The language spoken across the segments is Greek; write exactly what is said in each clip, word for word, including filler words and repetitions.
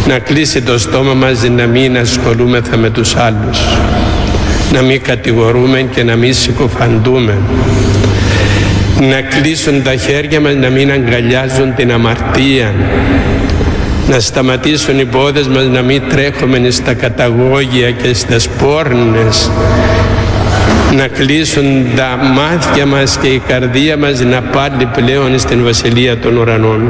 να κλείσει το στόμα μας, να μην ασχολούμεθα με τους άλλους, να μην κατηγορούμε και να μην συκοφαντούμε, να κλείσουν τα χέρια μας, να μην αγκαλιάζουν την αμαρτία, να σταματήσουν οι πόδες μας, να μην τρέχουμε στα καταγόγια και στις πόρνες, να κλείσουν τα μάτια μας και η καρδία μας να πάλι πλέον στην Βασιλεία των Ουρανών.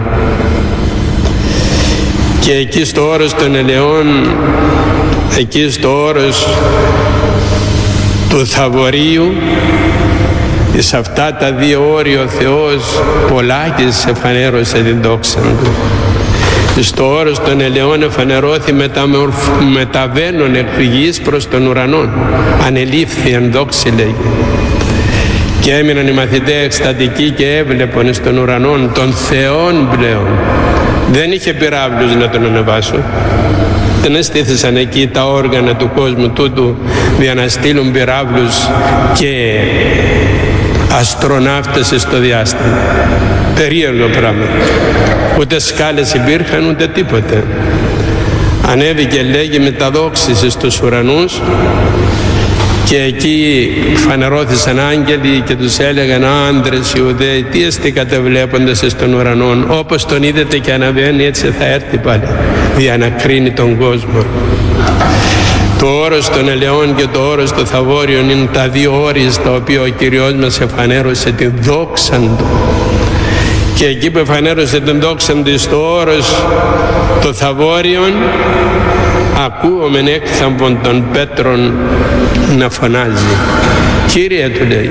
Και εκεί στο όρος των ελαιών, εκεί στο όρος του Θαβορίου, σε αυτά τα δύο όρια ο Θεός πολλάκις εφανέρωσε την δόξα Του. Στο όρος των ελαιών εφανερώθη μεταβαίνον εκ γης προς τον ουρανό, ανελήφθη εν δόξη λέγει. Και έμειναν οι μαθητές εκστατικοί και έβλεπαν στον ουρανό των Θεών πλέον. Δεν είχε πυράβλους να τον ανεβάσουν. Δεν εστήθησαν εκεί τα όργανα του κόσμου τούτου για να στείλουν πυράβλους και αστροναύτες στο διάστημα. Περίεργο πράγμα. Ούτε σκάλες υπήρχαν ούτε τίποτε. Ανέβηκε λέγει μεταδόξηση στους ουρανούς και εκεί φανερώθησαν άγγελοι και τους έλεγαν άντρες Ιουδαίοι, τι εστίκατε βλέποντας στον ουρανό, όπως τον είδατε και αναβαίνει έτσι θα έρθει πάλι για να κρίνει τον κόσμο. Το όρος των ελαιών και το όρος των Θαβόριων είναι τα δύο όρια στα οποία ο Κυριός μας εφανέρωσε την δόξα Του. Και εκεί που εφανέρωσε την δόξα Του στο όρος των Θαβόριων, ακούομεν έκθαμπον των Πέτρων να φωνάζει. Κύριε, του λέει.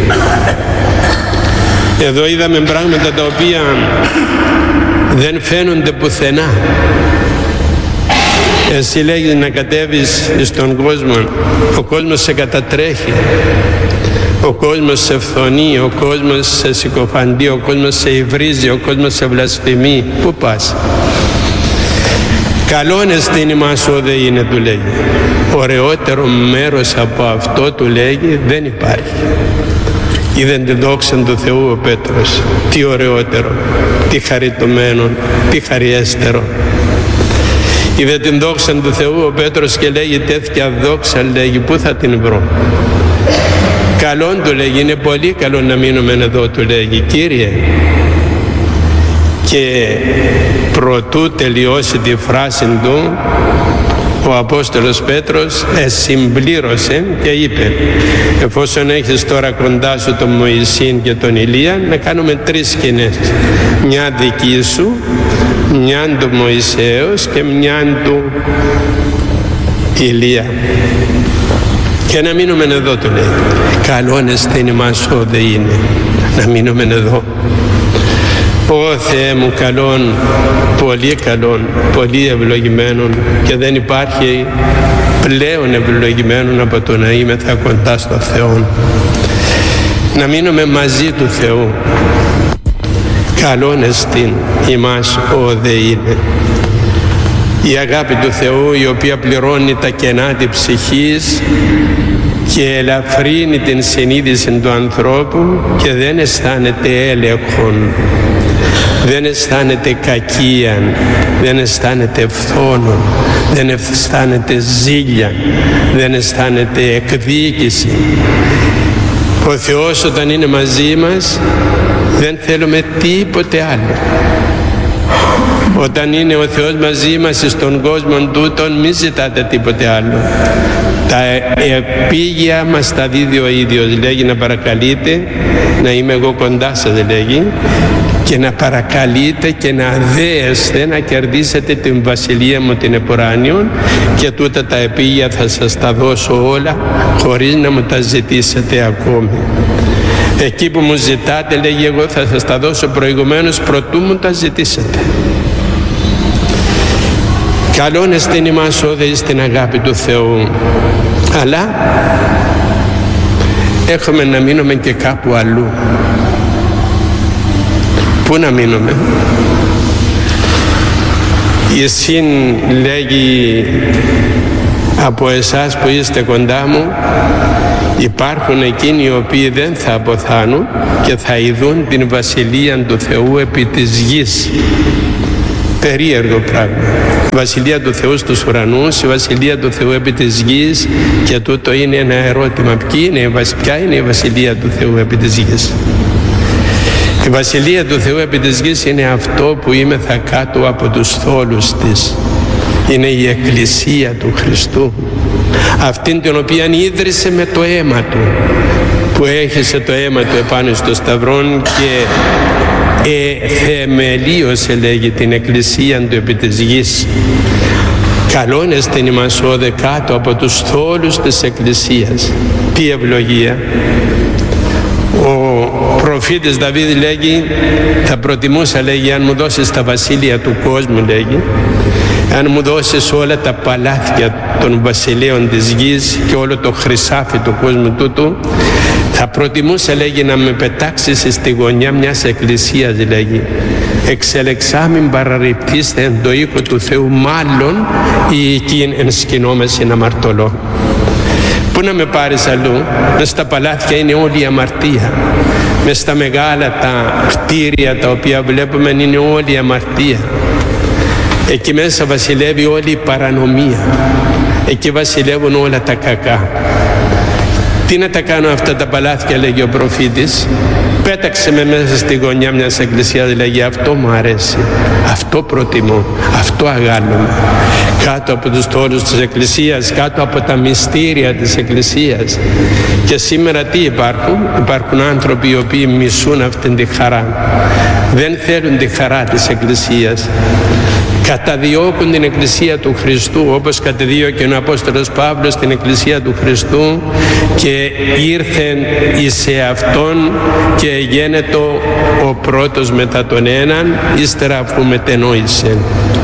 Εδώ είδαμε πράγματα τα οποία δεν φαίνονται πουθενά. Εσύ λέγεις να κατέβεις στον κόσμο, ο κόσμος σε κατατρέχει, ο κόσμος σε φθονεί, ο κόσμος σε συκοφαντεί, ο κόσμος σε υβρίζει, ο κόσμος σε βλασφημεί. Πού πας? Καλόν εστίν ημάς ο δε είναι, του λέγει. Ωραιότερο μέρος από αυτό, του λέγει, δεν υπάρχει. Είδε την δόξα του Θεού ο Πέτρος. Τι ωραιότερο, τι χαριτωμένο, τι χαριέστερο. Είδε την δόξα του Θεού ο Πέτρος και λέγει τέτοια δόξα, λέγει, πού θα την βρω? Καλόν, του λέγει, είναι πολύ καλό να μείνουμε εδώ, του λέγει, Κύριε. Και προτού τελειώσει τη φράση του, ο Απόστολος Πέτρος εσυμπλήρωσε και είπε, εφόσον έχεις τώρα κοντά σου τον Μωυσή και τον Ηλία, να κάνουμε τρεις σκηνές. Μια δική σου, μια του Μωυσέως και μια του Ηλία. Και να μείνουμε εδώ, του λέει. Καλόν εστίν ημάς ο δε είναι. Να μείνουμε εδώ. Ω Θεέ μου, καλόν, πολύ καλόν, πολύ ευλογημένον, και δεν υπάρχει πλέον ευλογημένον από το να είμαι θα κοντά στο Θεό. Να μείνουμε μαζί του Θεού. Καλόν εστίν ημάς ο δε είναι. Η αγάπη του Θεού, η οποία πληρώνει τα κενά της ψυχής και ελαφρύνει την συνείδηση του ανθρώπου και δεν αισθάνεται έλεγχον, δεν αισθάνεται κακία, δεν αισθάνεται φθόνο, δεν αισθάνεται ζήλια, δεν αισθάνεται εκδίκηση. Ο Θεός όταν είναι μαζί μας δεν θέλουμε τίποτε άλλο. Όταν είναι ο Θεός μαζί μας στον κόσμο τούτον, μη ζητάτε τίποτε άλλο. Τα επίγεια μας τα δίδει ο ίδιος. Λέγει να παρακαλείτε να είμαι εγώ κοντά σας, λέγει, και να παρακαλείτε και να δέεστε να κερδίσετε την βασιλεία μου την επουράνιον, και τούτα τα επίγεια θα σας τα δώσω όλα χωρίς να μου τα ζητήσετε ακόμη. Εκεί που μου ζητάτε, λέγει, εγώ θα σας τα δώσω προηγουμένως προτού μου τα ζητήσετε. Καλόν εστίν ημάς όδε στην αγάπη του Θεού, αλλά έχουμε να μείνουμε και κάπου αλλού. Πού να μείνουμε? Η Εσύν λέγει, από εσάς που είστε κοντά μου υπάρχουν εκείνοι οι οποίοι δεν θα αποθάνουν και θα ειδούν την βασιλεία του Θεού επί της γης. Περίεργο πράγμα. Η Βασιλεία του Θεού στους ουρανούς, η Βασιλεία του Θεού επί της γης, και τούτο είναι ένα ερώτημα. Ποια είναι, ποια είναι η Βασιλεία του Θεού επί της γης? Η Βασιλεία του Θεού επί της γης είναι αυτό που είμεθα κάτω από τους θόλους της. Είναι η Εκκλησία του Χριστού, αυτήν την οποία ίδρυσε με το αίμα του, που έχισε το αίμα του επάνω στο σταυρόν και ε, θεμελίωσε, λέγει, την Εκκλησία του επί της γης. Καλόν εστιν ημάς όδε κάτω από τους θόλους της Εκκλησίας. Τι ευλογία! Ο προφήτης Δαβίδ λέγει, θα προτιμούσα, λέγει, αν μου δώσεις τα βασίλεια του κόσμου, λέγει, αν μου δώσεις όλα τα παλάτια των βασιλείων της γης και όλο το χρυσάφι του κόσμου τούτου, θα προτιμούσα, λέγει, να με πετάξεις στη γωνιά μιας εκκλησίας, λέγει, εξελεξάμην παραρριπτήστε εν το οίκο του Θεού, μάλλον ή εκείν εν σκηνόμεσιν αμαρτωλό. Πού να με πάρεις αλλού? Μες στα παλάτια είναι όλη η αμαρτία. Μες στα μεγάλα τα κτίρια τα οποία βλέπουμε είναι όλη η αμαρτία. Εκεί μέσα βασιλεύει όλη η παρανομία. Εκεί βασιλεύουν όλα τα κακά. Τι να τα κάνω αυτά τα παλάτια, λέγει ο προφήτης? Πέταξε με μέσα στη γωνιά μιας εκκλησίας, λέγει, αυτό μου αρέσει, αυτό προτιμώ, αυτό αγάλωμαι. Κάτω από τους τόλους της Εκκλησίας, κάτω από τα μυστήρια της Εκκλησίας. Και σήμερα τι υπάρχουν? Υπάρχουν άνθρωποι οι οποίοι μισούν αυτήν τη χαρά. Δεν θέλουν τη χαρά της Εκκλησίας. Καταδιώκουν την Εκκλησία του Χριστού, όπως κατεδίωκε ο Απόστολος Παύλος την Εκκλησία του Χριστού, και ήρθεν εις εαυτόν και γένετο ο πρώτος μετά τον έναν, ύστερα αφού μετενόησε.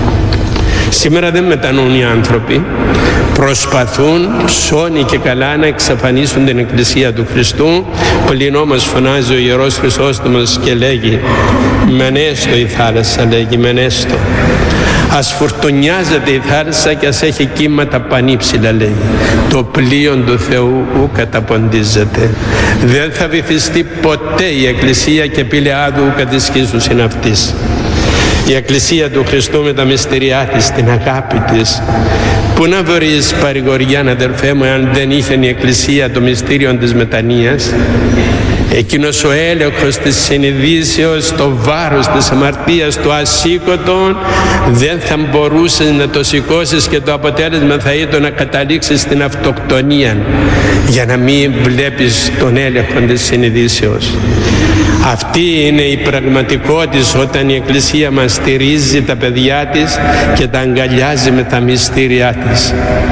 Σήμερα δεν μετανοούν οι άνθρωποι, προσπαθούν σώνει και καλά να εξαφανίσουν την Εκκλησία του Χριστού. Πλην όμως φωνάζει ο Ιερός Χρυσόστομος και λέγει, μενέστο η θάλασσα, λέγει, μενέστο. Ας φουρτουνιάζεται η θάλασσα και ας έχει κύματα πανύψηλα, λέει. Το πλοίο του Θεού ου καταποντίζεται. Δεν θα βυθιστεί ποτέ η Εκκλησία και πηλεάδου ου κατησχίσου συναυτής. Η Εκκλησία του Χριστού με τα μυστηριά της, την αγάπη της. Πού να βρεις παρηγοριά, αδερφέ μου, αν δεν είχε η Εκκλησία το μυστήριο της μετανοίας? Εκείνος ο έλεγχος της συνειδήσεως, το βάρος της αμαρτίας, το ασήκωτο, δεν θα μπορούσες να το σηκώσεις και το αποτέλεσμα θα ήταν να καταλήξεις στην αυτοκτονία, για να μην βλέπεις τον έλεγχο της συνειδήσεως. Αυτή είναι η πραγματικότητα όταν η Εκκλησία μας στηρίζει τα παιδιά της και τα αγκαλιάζει με τα μυστήριά της.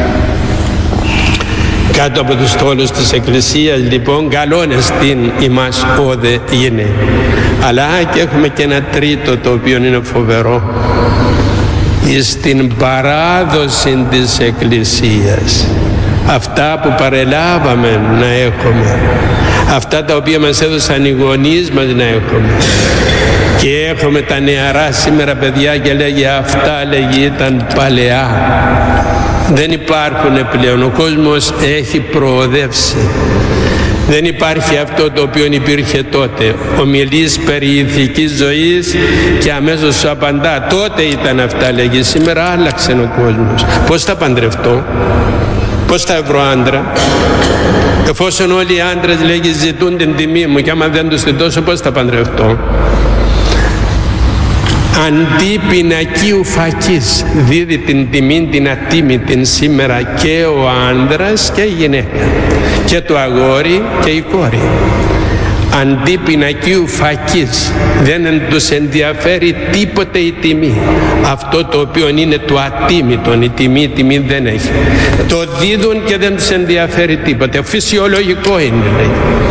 Κάτω από τους τόλους της Εκκλησίας, λοιπόν, καλόν εστιν ημάς όδε είναι. Αλλά και έχουμε και ένα τρίτο το οποίο είναι φοβερό. Εις την παράδοση της Εκκλησίας. Αυτά που παρελάβαμε να έχουμε. Αυτά τα οποία μας έδωσαν οι γονείς μας να έχουμε. Και έχουμε τα νεαρά σήμερα παιδιά και λέγει αυτά, λέγει, ήταν παλαιά. Δεν υπάρχουν πλέον. Ο κόσμος έχει προοδεύσει. Δεν υπάρχει αυτό το οποίο υπήρχε τότε. Ομιλείς περί ηθικής ζωής και αμέσως σου απαντά. Τότε ήταν αυτά, λέγει. Σήμερα άλλαξε ο κόσμος. Πώς θα παντρευτώ? Πώς θα βρω άντρα? Εφόσον όλοι οι άντρες, λέγει, ζητούν την τιμή μου και άμα δεν τους την δώσω, πώς θα παντρευτώ? Αντί πινακίου φακής δίδει την τιμή την ατίμητη σήμερα και ο άντρας και η γυναίκα, και το αγόρι και η κόρη. Αντί πινακίου φακής δεν τους ενδιαφέρει τίποτε η τιμή. Αυτό το οποίο είναι το ατίμητο, η τιμή, η τιμή δεν έχει. Το δίδουν και δεν τους ενδιαφέρει τίποτε. Φυσιολογικό είναι, λέει.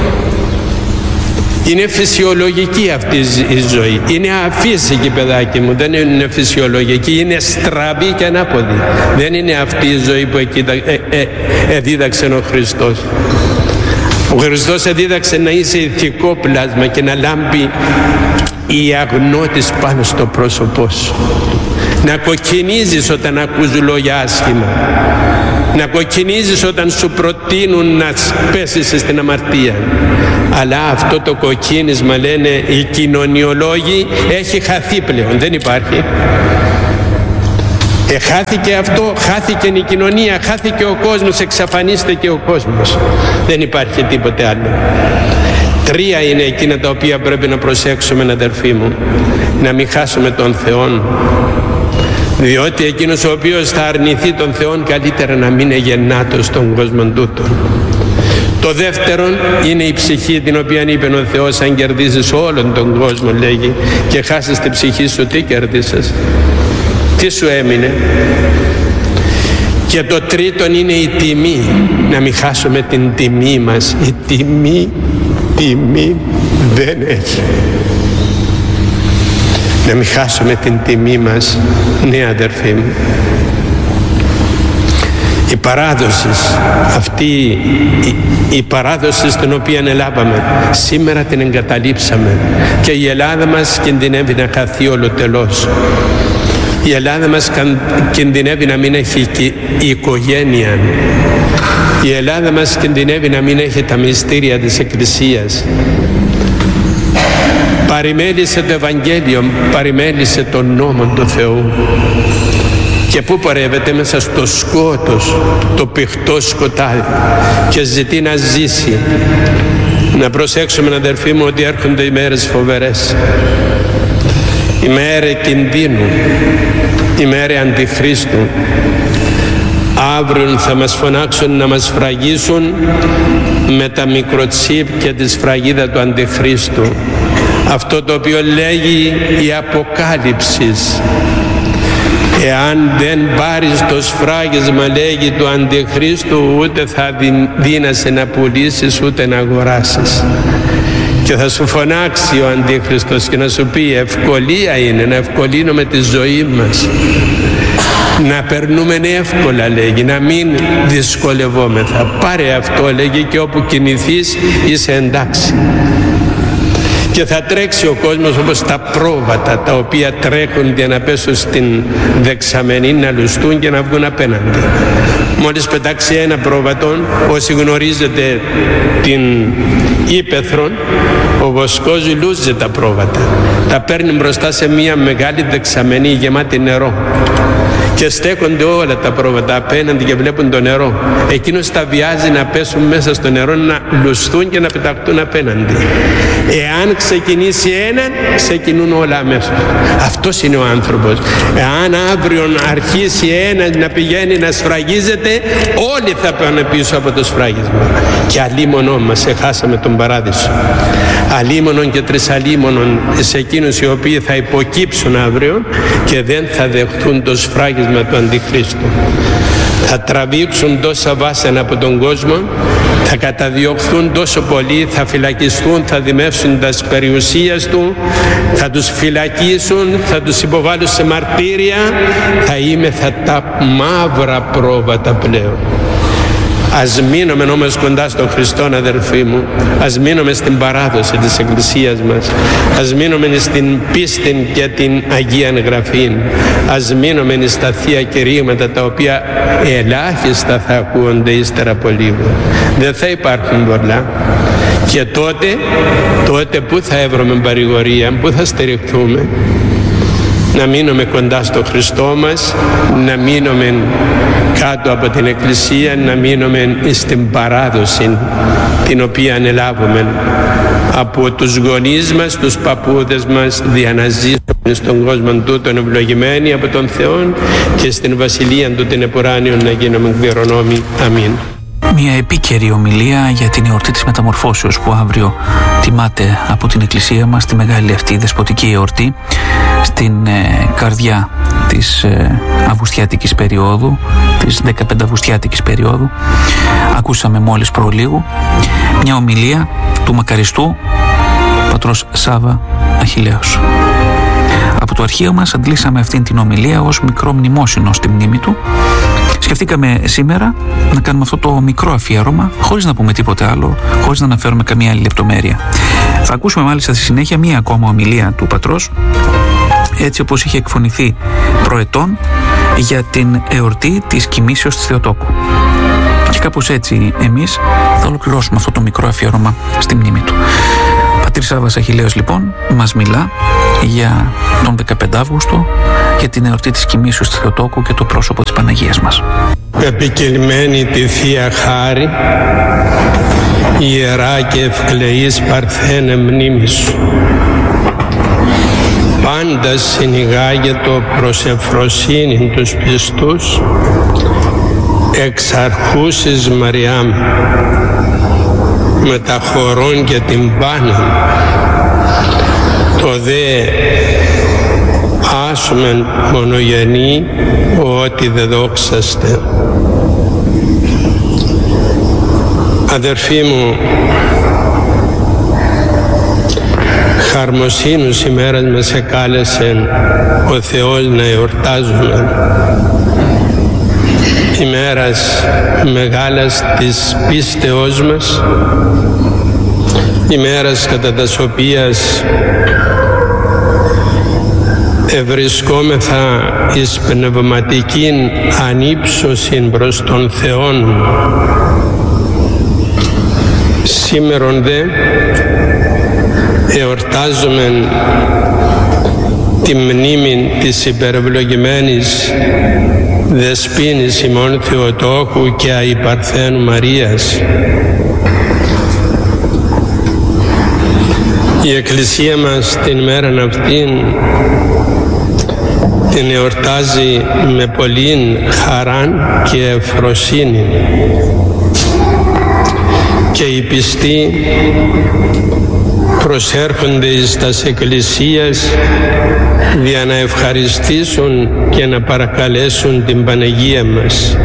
Είναι φυσιολογική αυτή η ζωή. Είναι αφύσικη, παιδάκι μου. Δεν είναι φυσιολογική. Είναι στραβή και ανάποδη. Δεν είναι αυτή η ζωή που εδίδαξε ο Χριστός. Ο Χριστός εδίδαξε να είσαι ηθικό πλάσμα και να λάμπει η αγνότης πάνω στο πρόσωπό σου. Να κοκκινίζεις όταν ακούς λόγια άσχημα. Να κοκκινίζεις όταν σου προτείνουν να πέσεις στην αμαρτία. Αλλά αυτό το κοκκίνισμα, λένε οι κοινωνιολόγοι, έχει χαθεί πλέον. Δεν υπάρχει. Ε, χάθηκε αυτό, χάθηκε η κοινωνία, χάθηκε ο κόσμος, εξαφανίστηκε ο κόσμος. Δεν υπάρχει τίποτε άλλο. Τρία είναι εκείνα τα οποία πρέπει να προσέξουμε, αδερφοί μου. Να μην χάσουμε τον Θεό, διότι εκείνος ο οποίος θα αρνηθεί τον Θεό, καλύτερα να μην είναι γεννάτος στον κόσμο τούτο. Το δεύτερο είναι η ψυχή, την οποία είπε ο Θεός, αν κερδίσεις όλον τον κόσμο, λέγει, και χάσεις την ψυχή σου, τι κερδίσες, τι σου έμεινε? Και το τρίτον είναι η τιμή, να μην χάσουμε την τιμή μας. Η τιμή, τιμή δεν έχει. Να μην χάσουμε την τιμή μας. Ναι, αδερφοί μου, η παράδοση αυτή, η, η παράδοση στην οποία ελάβαμε, σήμερα την εγκαταλείψαμε και η Ελλάδα μας κινδυνεύει να χαθεί ολοτελώς. Η Ελλάδα μας κινδυνεύει να μην έχει οικογένεια. Η Ελλάδα μας κινδυνεύει να μην έχει τα μυστήρια της Εκκλησίας. Παρημέλησε το Ευαγγέλιο, παρημέλησε τον νόμο του Θεού. Και πού πορεύεται? Μέσα στο σκότος, το πηχτό σκοτάδι, και ζητεί να ζήσει. Να προσέξουμε, αδερφοί μου, ότι έρχονται οι μέρες φοβερές, η μέρα κινδύνου, η μέρα αντιχρίστου. Αύριο θα μας φωνάξουν να μας φραγίσουν με τα μικροτσίπ και τη σφραγίδα του αντιχρίστου, αυτό το οποίο λέγει η Αποκάλυψη. Εάν δεν πάρεις το σφράγισμα, λέγει, του αντιχρίστου, ούτε θα δίνασαι να πουλήσεις ούτε να αγοράσεις. Και θα σου φωνάξει ο Αντίχριστος και να σου πει, ευκολία είναι να ευκολύνουμε τη ζωή μας, να περνούμε εύκολα, λέγει, να μην δυσκολευόμεθα. Πάρε αυτό, λέγει, και όπου κινηθείς είσαι εντάξει. Και θα τρέξει ο κόσμος όπως τα πρόβατα, τα οποία τρέχουν για να πέσουν στην δεξαμενή, να λουστούν και να βγουν απέναντι. Μόλις πετάξει ένα πρόβατο, όσοι γνωρίζετε την ύπαιθρο, ο βοσκός λούζει τα πρόβατα. Τα παίρνει μπροστά σε μια μεγάλη δεξαμενή γεμάτη νερό. Και στέκονται όλα τα πρόβατα απέναντι και βλέπουν το νερό. Εκείνος τα βιάζει να πέσουν μέσα στο νερό, να λουστούν και να πεταχτούν απέναντι. Εάν ξεκινήσει έναν, ξεκινούν όλα αμέσως. Αυτός είναι ο άνθρωπος. Εάν αύριο αρχίσει ένας να πηγαίνει να σφραγίζεται, όλοι θα πάνε πίσω από το σφράγισμα. Και αλίμονο μας, εχάσαμε τον παράδεισο. Αλίμονον και τρισαλίμονον σε εκείνους οι οποίοι θα υποκύψουν αύριο και δεν θα δεχτούν το σφράγισμα του Αντιχρίστου. Θα τραβήξουν τόσα βάσανα από τον κόσμο, θα καταδιωχθούν τόσο πολύ, θα φυλακιστούν, θα δημεύσουν τα περιουσίας του, θα τους φυλακίσουν, θα τους υποβάλουν σε μαρτύρια, θα είμαι θα τα μαύρα πρόβατα πλέον. Ας μείνουμε όμως κοντά στον Χριστόν, αδερφοί μου. Ας μείνουμε στην παράδοση της Εκκλησίας μας. Ας μείνουμε στην πίστη και την Αγία Γραφή. Ας μείνουμε στα Θεία Κηρύγματα, τα οποία ελάχιστα θα ακούονται ύστερα από λίγο. Δεν θα υπάρχουν πολλά. Και τότε, τότε πού θα έβρουμε παρηγορία, πού θα στηριχθούμε? Να μείνουμε κοντά στο Χριστό μας, να μείνουμε κάτω από την Εκκλησία, να μείνουμε στην παράδοση την οποία ανελάβουμε από τους γονείς μας, τους παππούδες μας, για να ζήσουμε στον κόσμο τούτον ευλογημένοι από τον Θεό και στην Βασιλεία του την επουράνιον να γίνουμε κληρονόμοι. Αμήν. Μια επίκαιρη ομιλία για την εορτή της Μεταμορφώσεως που αύριο τιμάται από την Εκκλησία μας, τη μεγάλη αυτή δεσποτική εορτή, στην ε, καρδιά της ε, Αυγουστιάτικης περίοδου, της δεκαπέντε Αυγουστιάτικης περίοδου. Ακούσαμε μόλις προλίγου μια ομιλία του μακαριστού πατρός Σάβα Αχιλλέως. Από το αρχείο μας αντλήσαμε αυτήν την ομιλία ως μικρό μνημόσυνο στη μνήμη του. Σκεφτήκαμε σήμερα να κάνουμε αυτό το μικρό αφιέρωμα, χωρίς να πούμε τίποτε άλλο, χωρίς να αναφέρουμε καμία άλλη λεπτομέρεια. Θα ακούσουμε μάλιστα στη συνέχεια μία ακόμα ομιλία του πατρός, έτσι όπως είχε εκφωνηθεί προετών για την εορτή της κοιμήσεως της Θεοτόκου. Και κάπως έτσι εμείς θα ολοκληρώσουμε αυτό το μικρό αφιέρωμα στη μνήμη του. Πατήρ Σάββας Αχιλλέως λοιπόν μας μιλά για τον δεκαπέντε Αυγούστου, για την εορτή της κοιμήσεως της Θεοτόκου και το πρόσωπο της Παναγίας μας. Επικελημένη τη Θεία Χάρη, ιερά και ευκλεής Παρθένε μνήμη σου, πάντα συνηγάγετο προς ευφροσύνη τους πιστούς, εξ αρχούσης Μαριάμ, με τα χωρών και την πάνη, το δε άσουμεν μονογενή, ότι δε δόξαστε. Αδερφοί μου, χαρμοσύνους ημέρας μας εκάλεσε ο Θεός να εορτάζουμε, ημέρας μεγάλας της πίστεώς μας, ημέρας κατά τας οποίας ευρισκόμεθα εις πνευματικήν ανύψωσιν προς τον Θεόν. Σήμερον δε εορτάζουμε τη μνήμη της υπερευλογημένης Δεσποίνης ημών Θεοτόκου και αϊπαρθένου Μαρίας. Η Εκκλησία μας την μέραν αυτήν την εορτάζει με πολλήν χαράν και ευφροσύνη, και οι πιστοί προσέρχονται εις τας εκκλησίας για να ευχαριστήσουν και να παρακαλέσουν την Παναγία μας.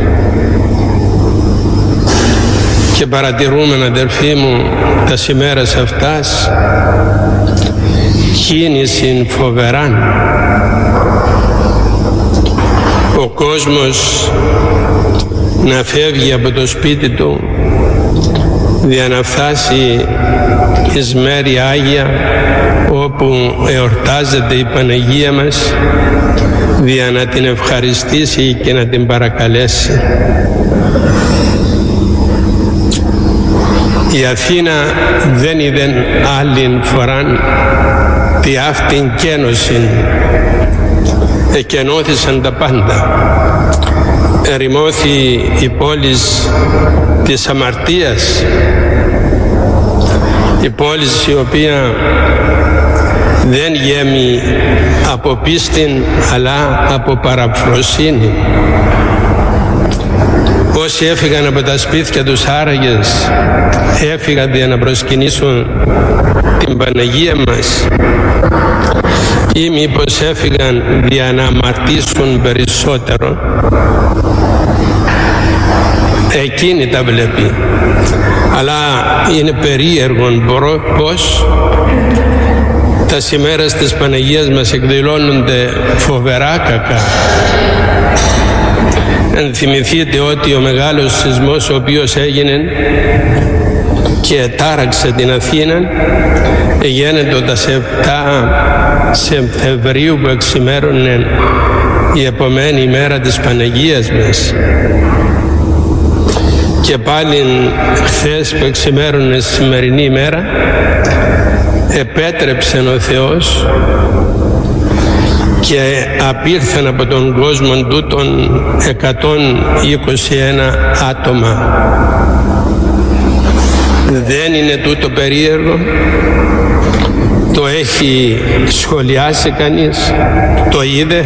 Και παρατηρούμε, αδερφοί μου, τα ημέρας αυτάς κίνηση φοβεράν. Ο κόσμος να φεύγει από το σπίτι του για να φτάσει εις μέρη Άγια όπου εορτάζεται η Παναγία μας, για να την ευχαριστήσει και να την παρακαλέσει. Η Αθήνα δεν είδε άλλην φοράν τη αυτήν κένωσιν, εκενώθησαν τα πάντα. Ερημώθη η πόλη της αμαρτίας, η πόλη η οποία δεν γέμει από πίστην αλλά από παραφροσύνη. Όσοι έφυγαν από τα σπίτια τους άραγες, έφυγαν για να προσκυνήσουν την Παναγία μας, ή μήπως έφυγαν για να αμαρτήσουν περισσότερο? Εκείνη τα βλέπει. Αλλά είναι περίεργον πως τα ημέρας της Παναγίας μας εκδηλώνονται φοβερά κακά. Ενθυμηθείτε ότι ο μεγάλος σεισμός ο οποίος έγινε και τάραξε την Αθήνα έγινε το επτά Σεπτεμβρίου, που εξημέρωνε η επομένη ημέρα της Παναγίας μας. Και πάλι χθες που εξημέρωνε στη σημερινή ημέρα επέτρεψε ο Θεός και απήρθαν από τον κόσμο τούτον εκατόν είκοσι ένα άτομα. Δεν είναι τούτο περίεργο? Το έχει σχολιάσει κανείς? Το είδε?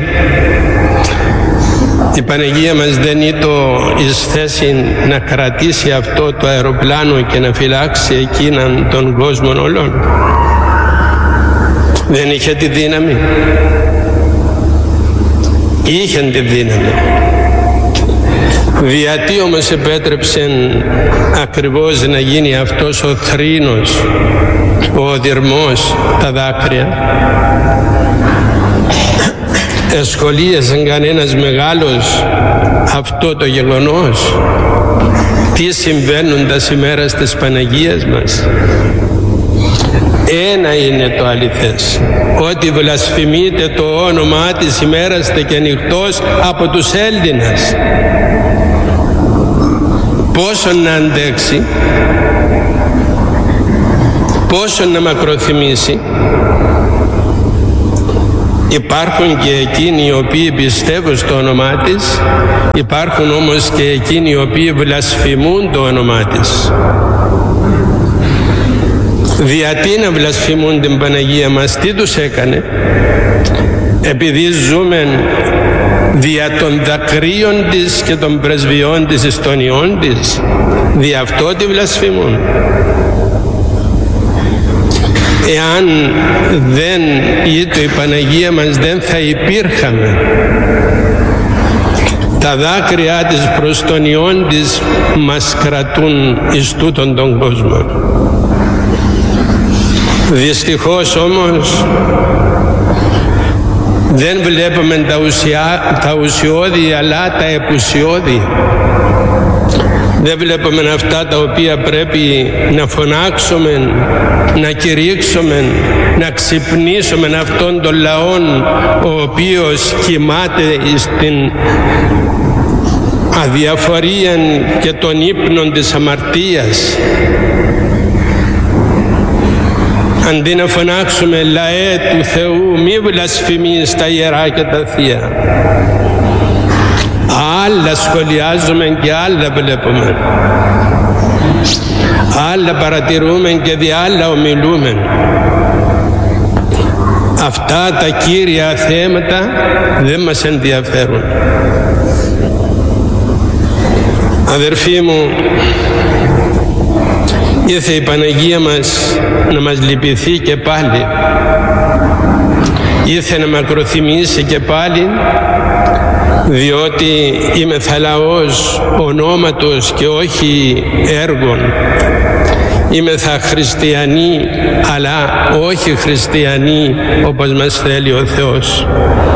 Η Παναγία μας δεν ήταν εις θέση να κρατήσει αυτό το αεροπλάνο και να φυλάξει εκείναν τον κόσμο όλων? Δεν είχε τη δύναμη? Είχε τη δύναμη. Γιατί όμως επέτρεψε ακριβώς να γίνει αυτός ο θρήνος, ο οδυρμός, τα δάκρυα? Εσχολίασε κανένας μεγάλος αυτό το γεγονός? Τι συμβαίνουν τα ημέρας της Παναγίας μας? Ένα είναι το αληθές, ότι βλασφημείται το όνομά της ημέραστε και νυχτός από τους Έλληνας. Πόσο να αντέξει, πόσο να μακροθυμήσει? Υπάρχουν και εκείνοι οι οποίοι πιστεύουν στο όνομά της, υπάρχουν όμως και εκείνοι οι οποίοι βλασφημούν το όνομά της. Γιατί να βλασφημούν την Παναγία μας? Τι τους έκανε? Επειδή ζούμε δια των δακρύων της και των πρεσβειών της εις των ιών της, δι' αυτό τη βλασφημούν. Εάν δεν ήτο η Παναγία μας, δεν θα υπήρχαμε. Τα δάκρυά της προς τον ιόν της μας κρατούν εις τούτον τον κόσμο. Δυστυχώς όμως δεν βλέπουμε τα, ουσιά, τα ουσιώδη αλλά τα επουσιώδη. Δεν βλέπουμε αυτά τα οποία πρέπει να φωνάξουμε, να κηρύξουμε, να ξυπνήσουμε αυτόν τον λαόν ο οποίος κοιμάται στην αδιαφορία και των ύπνων της αμαρτίας. Αντί να φωνάξουμε λαέ του Θεού, μη βλασφημείς τα ιερά και τα θεία, άλλα σχολιάζουμε και άλλα βλέπουμε, άλλα παρατηρούμε και δι' άλλα ομιλούμε. Αυτά τα κύρια θέματα δεν μας ενδιαφέρουν. Αδερφοί μου, ήρθε η Παναγία μας να μας λυπηθεί και πάλι. Ήρθε να μακροθυμήσει και πάλι, διότι είμαι λαός ονόματος και όχι έργων. Είμαι θα χριστιανοί, αλλά όχι χριστιανοί όπως μας θέλει ο Θεός.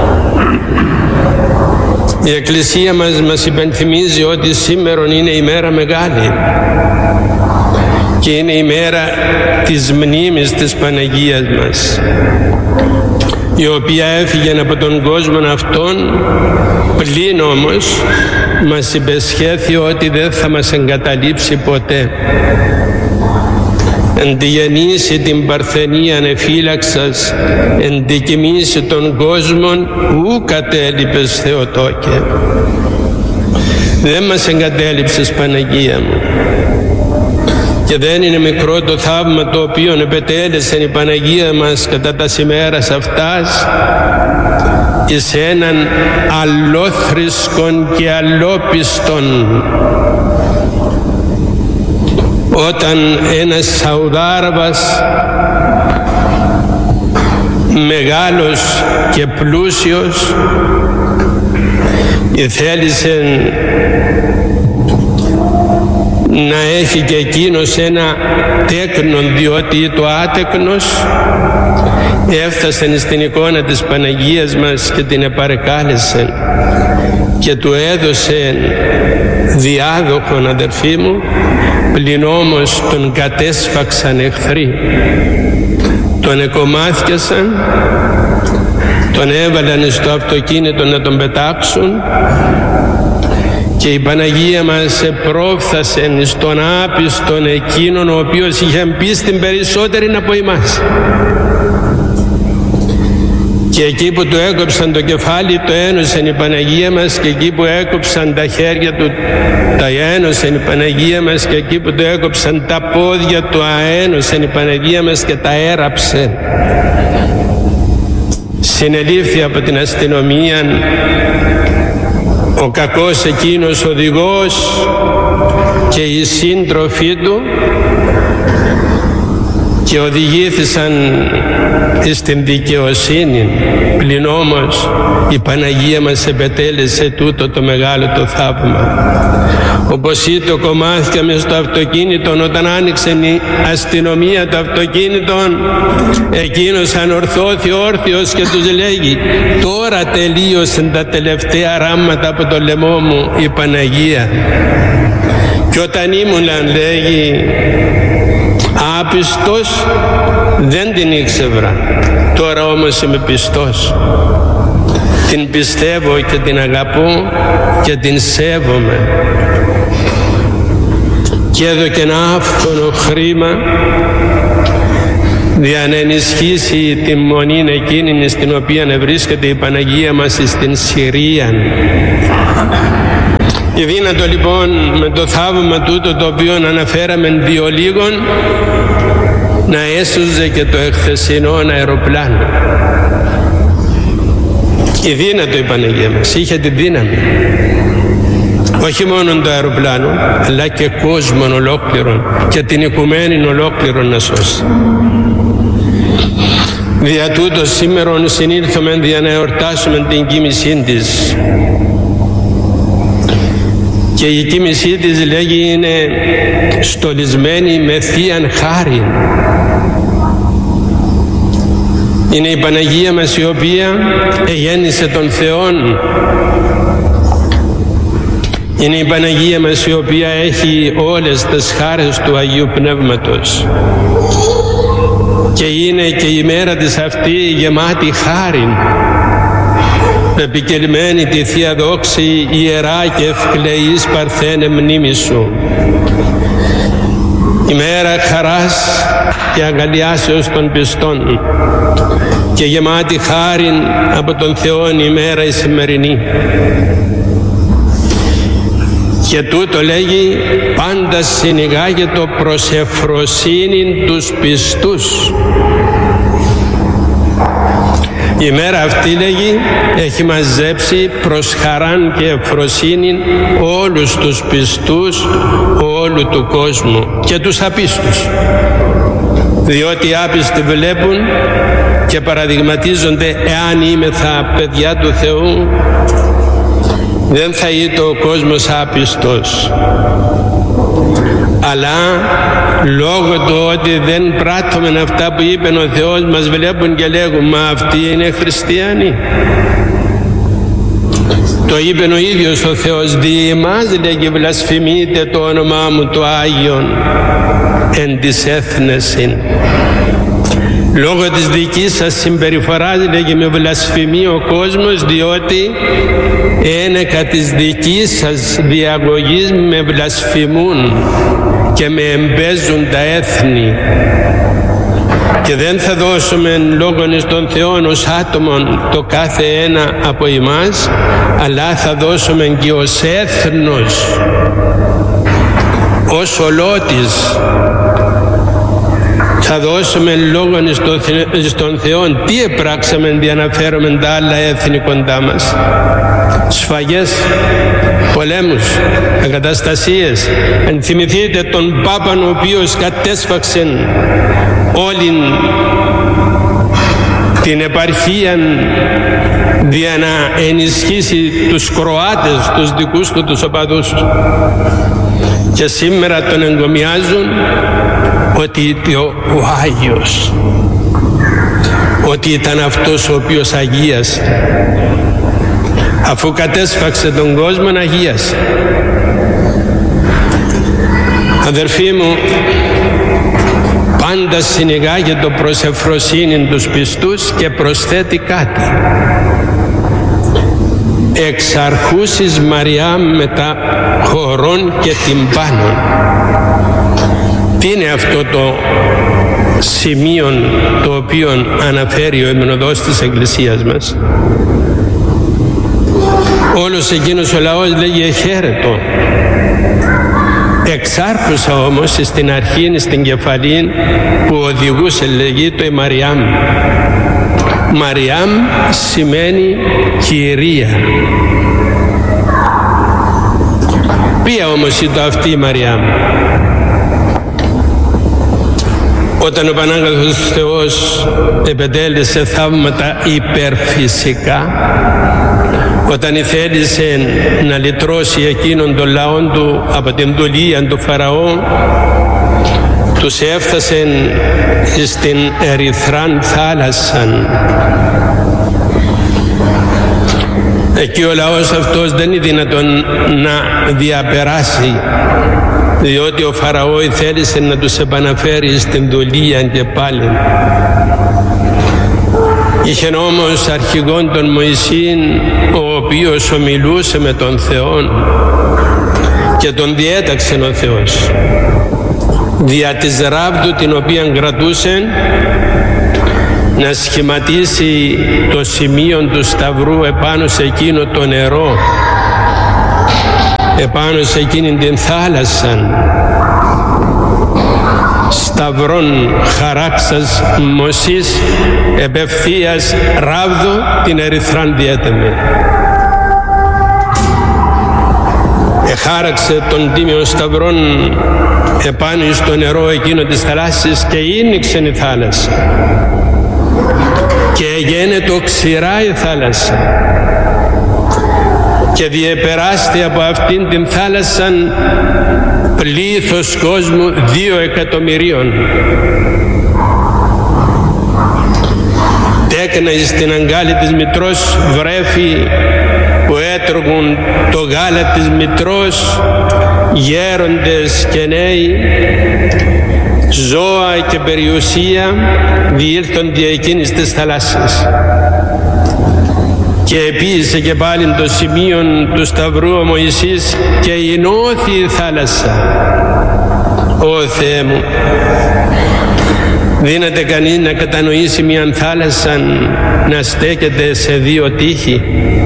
Η Εκκλησία μας μας υπενθυμίζει ότι σήμερα είναι η μέρα μεγάλη και είναι η μέρα της μνήμης της Παναγίας μας, η οποία έφυγε από τον κόσμο αυτόν, πλην όμως μας υπεσχέθη ότι δεν θα μας εγκαταλείψει ποτέ. Εν τη γεννήσει την παρθενία ανεφύλαξας, εν τη κοιμήσει των κόσμων, ου κατέλειπες Θεοτόκε. Δεν μας εγκατέλειψες, Παναγία μου. Και δεν είναι μικρό το θαύμα το οποίο επετέλεσε η Παναγία μας κατά τα ημέρας αυτάς εις έναν αλλόθρησκον και αλλόπιστον, όταν ένας Σαουδάραβας μεγάλος και πλούσιος θέλησε να έχει και εκείνος ένα τέκνον, διότι το άτεκνος έφτασε στην εικόνα της Παναγίας μας και την επαρεκάλεσε και του έδωσε διάδοχον, αδερφοί μου, πλην όμως τον κατέσφαξαν εχθροί. Τον εκομάθιασαν, τον έβαλαν στο αυτοκίνητο να τον πετάξουν και η Παναγία μας επρόφθασε στον άπιστον εκείνον ο οποίος είχε μπει στην περισσότερη από εμάς. Και εκεί που του έκοψαν το κεφάλι το ένωσε η Παναγία μας, και εκεί που έκοψαν τα χέρια του τα ένωσε η Παναγία μας, και εκεί που του έκοψαν τα πόδια του αένωσε η Παναγία μας και τα έραψε. Συνελήφθη από την αστυνομία ο κακός εκείνος οδηγός και οι σύντροφοί του και οδηγήθησαν στην δικαιοσύνη. Πλην όμως η Παναγία μας επετέλεσε τούτο το μεγάλο το θαύμα. Όπως είτε ο κομμάτια μες στο αυτοκίνητο, όταν άνοιξε η αστυνομία το αυτοκίνητο, εκείνος ανορθώθη όρθιος και τους λέγει: τώρα τελείωσαν τα τελευταία ράματα από το λαιμό μου η Παναγία. Και όταν ήμουνα, λέγει, άπιστος, δεν την ήξευρα, τώρα όμως είμαι πιστός. Την πιστεύω και την αγαπώ και την σέβομαι. Και έδωκε ένα άφθονο χρήμα δια να ενισχύσει τη μονή εκείνη στην οποία βρίσκεται η Παναγία μας στην Συρία. Δύνατο λοιπόν με το θαύμα τούτο το οποίο αναφέραμε δύο λίγων να έσωζε και το εχθεσινό αεροπλάνο. Η δύνατο η Παναγία μας είχε τη δύναμη όχι μόνο το αεροπλάνο αλλά και κόσμον ολόκληρον και την οικουμένη ολόκληρον να σώσει. Δια τούτο σήμερον συνήλθουμε για να εορτάσουμε την κοίμησή της. Και η κοίμησή της λέγει είναι στολισμένη με θείαν χάριν. Είναι η Παναγία μας η οποία εγέννησε τον Θεόν. Είναι η Παναγία μας η οποία έχει όλες τις χάρες του Αγίου Πνεύματος. Και είναι και η μέρα της αυτή γεμάτη χάριν, επικελμένη τη Θεία Δόξη ιερά και ευκλαιής παρθένε μνήμη σου. Ημέρα χαράς και αγκαλιάσεως των πιστών και γεμάτη χάριν από τον Θεόν ημέρα η σημερινή. Και τούτο λέγει πάντα συνηγάγεται προς ευφροσύνην τους πιστούς. Η μέρα αυτή λέγει έχει μαζέψει προς χαράν και ευφροσύνην όλους τους πιστούς όλου του κόσμου και τους απίστους, διότι οι άπιστοι βλέπουν και παραδειγματίζονται εάν είμεθα παιδιά του Θεού δεν θα είναι ο κόσμος άπιστος, αλλά λόγω του ότι δεν πράττουμε αυτά που είπε ο Θεός μας βλέπουν και λέγουν μα αυτοί είναι χριστιανοί. Το είπε ο ίδιος ο Θεός, δι' εμάς λέγει βλασφημείτε το όνομά μου το Άγιον εν της έθνεσιν. Λόγω της δικής σας συμπεριφοράς λέγει με βλασφημεί ο κόσμος, διότι ένεκα της δικής σας διαγωγής με βλασφημούν και με εμπέζουν τα έθνη. Και δεν θα δώσουμε λόγον εις τον Θεόν ως άτομον το κάθε ένα από εμάς, αλλά θα δώσουμε και ως έθνος, ως ολότης. Θα δώσουμε λόγον εις τον Θεό τι επράξαμε για να φέρουμε τα άλλα έθνη κοντά μας. Σφαγές, πολέμους, εγκαταστασίες. Ενθυμηθείτε τον Πάπαν ο οποίος κατέσφαξε όλη την επαρχία για να ενισχύσει τους Κροάτες, τους δικούς του, τους οπαδούς. Και σήμερα τον εγκομιάζουν ότι ήταν ο Άγιος, ότι ήταν αυτός ο οποίος αγίασε. Αφού κατέσφαξε τον κόσμο, αγίασε. Αδερφοί μου, πάντα συνηγάγεται το προς ευφροσύνην τους πιστούς και προσθέτει κάτι. Εξ αρχούσης Μαριάμ μετά χορών και τυμπάνων. Τι είναι αυτό το σημείο το οποίο αναφέρει ο υμνοδός της Εκκλησίας μας? Όλος εκείνος ο λαός λέγει εχαίρετο. Εξάρχουσα όμως στην αρχή, στην κεφαλή που οδηγούσε λέγει το η Μαριάμ. Μαριάμ σημαίνει κυρία. Ποια όμως ήταν αυτή η Μαριάμ? Όταν ο Πανάγαθος Θεός επετέλεσε θαύματα υπερφυσικά, όταν θέλησε να λυτρώσει εκείνον τον λαόν του από την δουλεία του Φαραώ, τους έφτασε στην ερυθράν θάλασσαν. Εκεί ο λαός αυτός δεν είναι δυνατόν να διαπεράσει, διότι ο Φαραώ θέλησε να τους επαναφέρει στην δουλεία και πάλι. Είχε όμως αρχηγόν τον Μωυσήν, ο οποίος ομιλούσε με τον Θεό και τον διέταξε ο Θεός. δια της ράβδου την οποία κρατούσε να σχηματίσει το σημείο του σταυρού επάνω σε εκείνο το νερό, επάνω σε εκείνη την θάλασσα. Σταυρών χαράξας Μωσής επευθείας ράβδο την ερυθράν διέτεμε. Εχάραξε τον τίμιο σταυρών επάνω στο νερό εκείνο της θαλάσσης και ίνιξε η θάλασσα και εγένετο ξηρά η θάλασσα και διεπεράστη από αυτήν την θάλασσα πλήθος κόσμου δύο εκατομμυρίων. Τέκνα εις την αγκάλη της μητρός βρέφη που έτρωγουν το γάλα της μητρός, γέροντες και νέοι, ζώα και περιουσία διήλθον δια εκείνης της θαλάσσης. Και επίησε και πάλι το σημείο του σταυρού ο Μωυσής και εινώθη η θάλασσα. Ω Θεέ μου, δύναται κανείς να κατανοήσει μιαν θάλασσα να στέκεται σε δύο τείχη?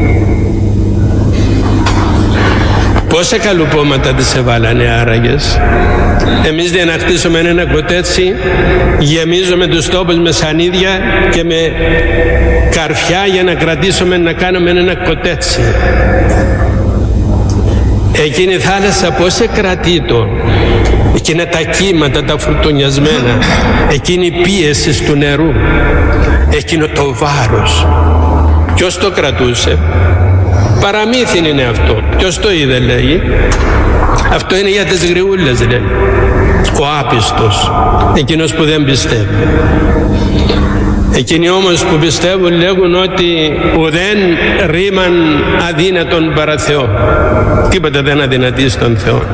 Πόσα καλουπώματα τις εβάλανε άραγες? Εμείς για να χτίσουμε ένα κοτέτσι γεμίζουμε τους τόπους με σανίδια και με καρφιά για να κρατήσουμε να κάνουμε ένα κοτέτσι. Εκείνη η θάλασσα πώς εκρατεί το, εκείνα τα κύματα τα φρουτουνιασμένα, εκείνη η πίεση του νερού, εκείνο το βάρος, ποιος το κρατούσε? Παραμύθι είναι αυτό. Ποιος το είδε, λέει? Αυτό είναι για τις γριούλες, λέει. Ο άπιστος, εκείνος που δεν πιστεύει. Εκείνοι όμως που πιστεύουν λέγουν ότι ουδέν ρήμαν αδύνατον παρά Θεό. Τίποτα δεν αδυνατεί στον Θεό.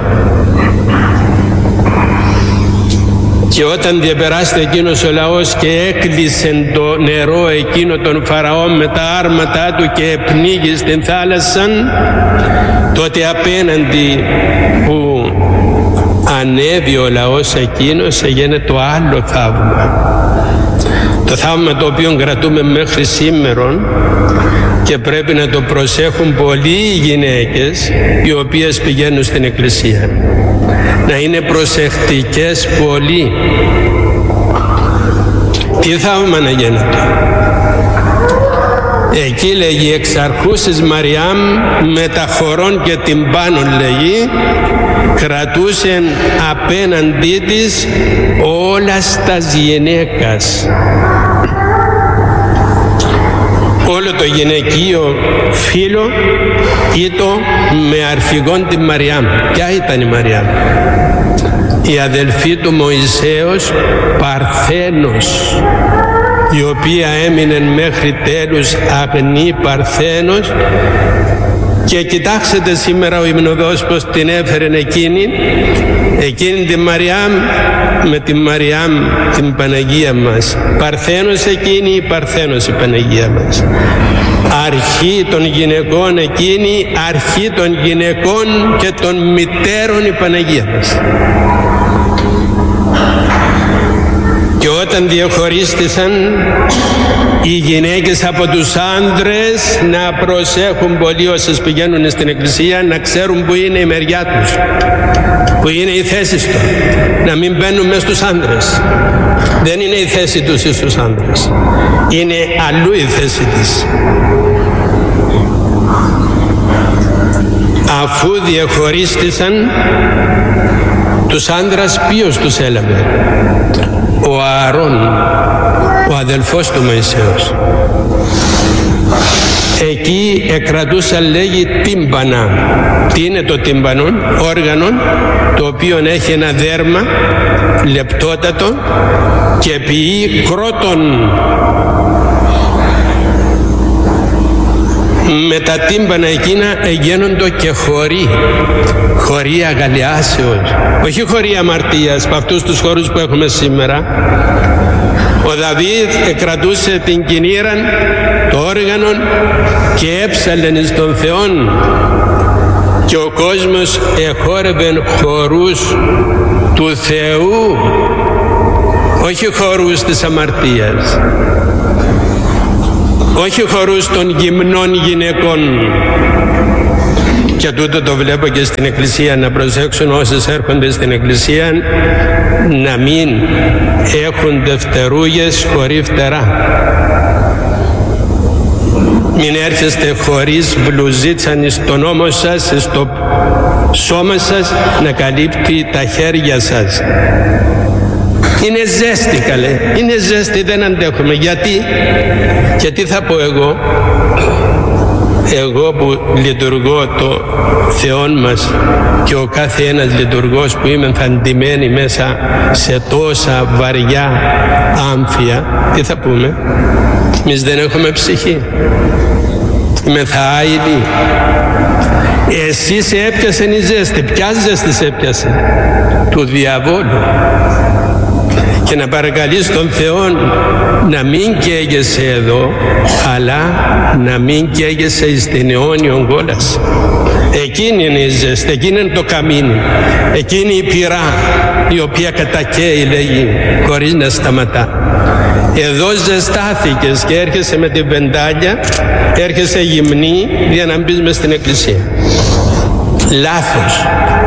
Και όταν διαπεράστη εκείνος ο λαός και έκλεισε το νερό εκείνο των Φαραώ με τα άρματά του και πνίγει στην θάλασσα, τότε απέναντι που ανέβη ο λαός εκείνος έγινε το άλλο θαύμα. Το θαύμα το οποίο κρατούμε μέχρι σήμερα και πρέπει να το προσέχουν πολλοί οι γυναίκες οι οποίες πηγαίνουν στην εκκλησία. Να είναι προσεκτικές πολύ. Τι θαύμα να γίνεται? Εκεί λέγει εξ αρχούσης Μαριάμ με τα χορών και την πάνω, λέγει, κρατούσεν απέναντί της όλα στας γυναίκας. Όλο το γυναικείο φύλλο ήταν με αρχηγόν την Μαριάμ. Ποια ήταν η Μαριάμ? Η αδελφή του Μωυσέως Παρθένος, η οποία έμεινε μέχρι τέλους αγνή Παρθένος. Και κοιτάξτε σήμερα ο υμνοδός πως την έφερε εκείνη, εκείνη την Μαριάμ με την Μαριάμ την Παναγία μας. Παρθένος εκείνη, η Παρθένος η Παναγία μας. Αρχή των γυναικών εκείνη, αρχή των γυναικών και των μητέρων η Παναγία μας. Και όταν διαχωρίστησαν οι γυναίκες από τους άντρες, να προσέχουν πολύ όσες πηγαίνουν στην εκκλησία, να ξέρουν που είναι η μεριά τους, που είναι η θέση τους, να μην μπαίνουν μέσα στους άντρες. Δεν είναι η θέση τους στους άντρες, είναι αλλού η θέση της. Αφού διαχωρίστησαν, τους άντρας ποιος τους έλαβε? Ο Ααρών, ο αδελφός του Μωυσέως. Εκεί εκρατούσαν, λέγει, τύμπανα. Τι είναι το τύμπανο? Όργανο το οποίο έχει ένα δέρμα λεπτότατο και ποιεί κρότον. Με τα τύμπανα εκείνα εγένοντο και χωρί, χωρί αγαλιάσεως, όχι χωρί αμαρτίας, από αυτούς τους χώρους που έχουμε σήμερα. Ο Δαβίδ εκρατούσε την κινήρα, το όργανο, και έψαλεν εις τον Θεόν, και ο κόσμος εχόρευε χορούς του Θεού, όχι χορούς της αμαρτίας, όχι χορούς των γυμνών γυναικών. Και τούτο το βλέπω και στην Εκκλησία, να προσέξουν όσες έρχονται στην Εκκλησία να μην έχουν δευτερούγες χωρί φτερά. Μην έρχεστε χωρίς μπλουζίτσαν στον ώμο σας, στο σώμα σας να καλύπτει τα χέρια σας. Είναι ζέστη, καλέ, είναι ζέστη, δεν αντέχουμε. Γιατί, και τι θα πω εγώ, εγώ που λειτουργώ το Θεόν μας και ο κάθε ένας λειτουργός που είμαι θαντημένοι μέσα σε τόσα βαριά άμφια, τι θα πούμε, εμείς δεν έχουμε ψυχή, είμαι θα άειλοι. Εσύ σε έπιασε η ζέστη, ποια ζέστη σε έπιασε? Του διαβόλου. Και να παρακαλείς τον Θεό να μην καίγεσαι εδώ, αλλά να μην καίγεσαι στην αιώνιον κόλαση. Εκείνη είναι η ζέστη, εκείνη είναι το καμίνι, εκείνη η πυρά η οποία κατακαίει, λέγει, χωρίς να σταματά. Εδώ ζεστάθηκες και έρχεσαι με την βεντάλια, έρχεσαι γυμνή για να μπεις μες στην εκκλησία. Λάθος.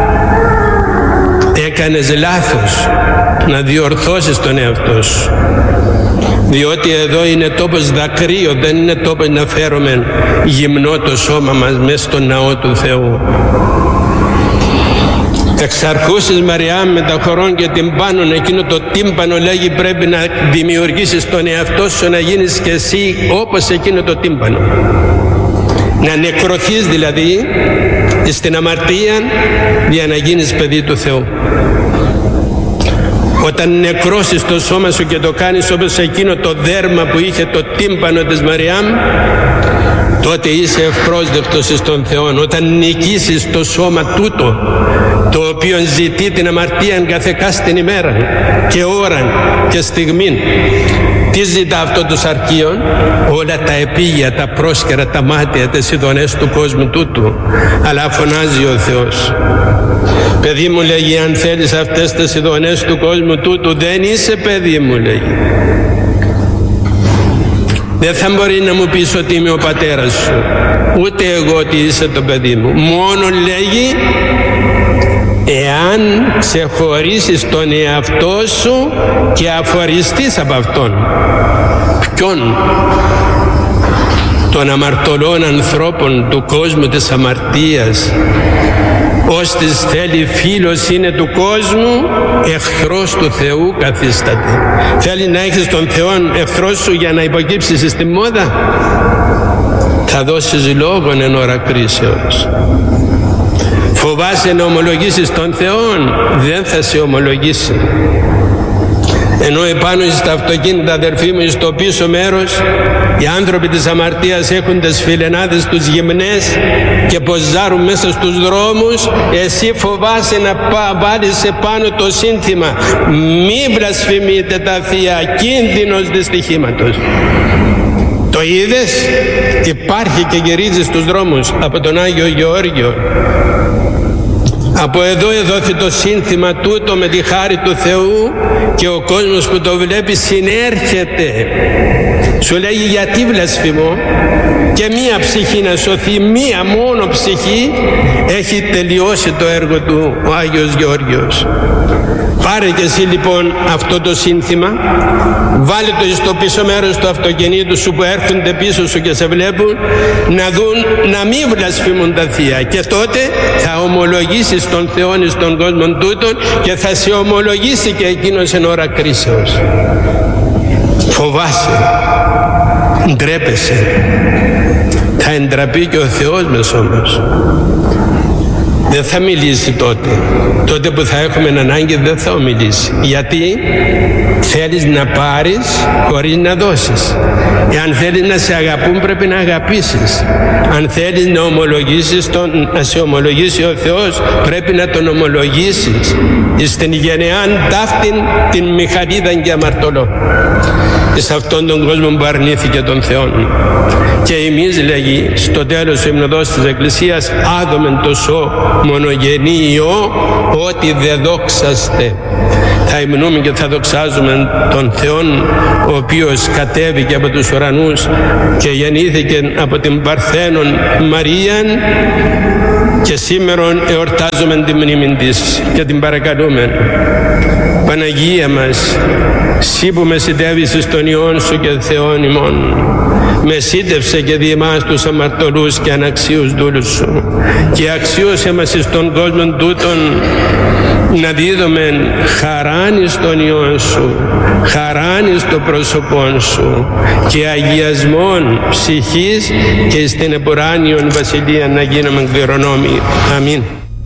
Έκανες λάθος να διορθώσεις τον εαυτό σου, διότι εδώ είναι τόπος δακρύο, δεν είναι τόπος να φέρουμε γυμνό το σώμα μας μέσα στον ναό του Θεού. Εξ αρχούσης Μαριάμ με τα χορών και τυμπάνων, εκείνο το τύμπανο, λέγει, πρέπει να δημιουργήσεις τον εαυτό σου να γίνεις και εσύ όπως εκείνο το τύμπανο, να νεκρωθείς δηλαδή στην αμαρτία για να γίνεις παιδί του Θεού. Όταν νεκρώσεις το σώμα σου και το κάνεις όπως εκείνο το δέρμα που είχε το τύμπανο της Μαριάμ, τότε είσαι ευπρόσδεκτος στον Θεό. Όταν νικήσεις το σώμα τούτο, το οποίο ζητεί την αμαρτία κάθε κάστην ημέρα και ώρα και στιγμή, τι ζητά αυτό το σαρκείο? Όλα τα επίγεια, τα πρόσκαιρα, τα μάτια, τις ειδονές του κόσμου τούτου. Αλλά φωνάζει ο Θεός. Παιδί μου, λέγει, αν θέλεις αυτές τις ειδονές του κόσμου τούτου, δεν είσαι παιδί μου, λέγει. Δεν θα μπορεί να μου πεις ότι είμαι ο πατέρας σου, ούτε εγώ ότι είσαι το παιδί μου. Μόνο, λέγει, εάν ξεχωρίσεις τον εαυτό σου και αφοριστείς από αυτόν. Ποιον? Των αμαρτωλών ανθρώπων του κόσμου της αμαρτίας. Όστις θέλει φίλος είναι του κόσμου, εχθρός του Θεού καθίσταται. Θέλει να έχεις τον Θεό εχθρός σου για να υποκύψεις στη μόδα? Θα δώσεις λόγον εν ώρα κρίσεως. Φοβάσαι να ομολογήσεις τον Θεό, δεν θα σε ομολογήσει. Ενώ επάνω στα αυτοκίνητα, αδερφοί μου, στο πίσω μέρος, οι άνθρωποι της αμαρτίας έχουν τις φιλενάδες τους γυμνές και ποζάρουν μέσα στους δρόμους. Εσύ φοβάσαι να βάλεις επάνω το σύνθημα «Μη βλασφημείτε τα θεία, κίνδυνος δυστυχήματος». Το είδες? Υπάρχει και γυρίζει στους δρόμους από τον Άγιο Γεώργιο. Από εδώ εδόθη το σύνθημα τούτο με τη χάρη του Θεού και ο κόσμος που το βλέπει συνέρχεται. Σου λέγει, γιατί βλασφημώ? Και μία ψυχή να σωθεί, μία μόνο ψυχή, έχει τελειώσει το έργο του ο Άγιος Γεώργιος. Πάρε και εσύ λοιπόν αυτό το σύνθημα, βάλε το στο πίσω μέρος του αυτοκινήτου σου που έρχονται πίσω σου και σε βλέπουν, να δουν να μην βλασφημούν τα θεία, και τότε θα ομολογήσεις τον Θεό στον κόσμο τούτον και θα σε ομολογήσει και εκείνος εν ώρα κρίσεως. Φοβάσαι, ντρέπεσαι, θα εντραπεί και ο Θεός μας όμως. Δεν θα μιλήσει τότε. Τότε που θα έχουμε ανάγκη δεν θα ομιλήσει. Γιατί θέλεις να πάρεις χωρίς να δώσεις. Εάν θέλεις να σε αγαπούν πρέπει να αγαπήσεις. Αν θέλεις να ομολογήσεις τον, να σε ομολογήσει ο Θεός, πρέπει να τον ομολογήσεις. Στην γενεάν ταύτην την μηχανίδαν και αμαρτωλό. σε αυτόν τον κόσμο που αρνήθηκε τον Θεό. Και εμείς, λέγει στο τέλος του υμνοδός της Εκκλησίας, άδομεν το σώ μονογενή Υιό, ότι δε δόξαστε. Θα υμνούμε και θα δοξάζουμε τον Θεό, ο οποίος κατέβηκε από τους ουρανούς και γεννήθηκε από την Παρθένον Μαρίαν, και σήμερα εορτάζουμε τη μνήμη της και την παρακαλούμε. Παναγία μας, Συ που μεσητεύεις στον Υιόν Σου και Θεόν ημών, μεσίτευσε και δι' εμάς τους αμαρτωλούς και αναξίους δούλους Σου, και αξίωσε μας εις τον κόσμο τούτον να δίδουμε χαράν εις τον Υιόν Σου, χαράν εις το πρόσωπόν Σου και αγιασμόν ψυχής, και στην επουράνιον βασιλεία να γίνουμε κληρονόμοι. Αμήν.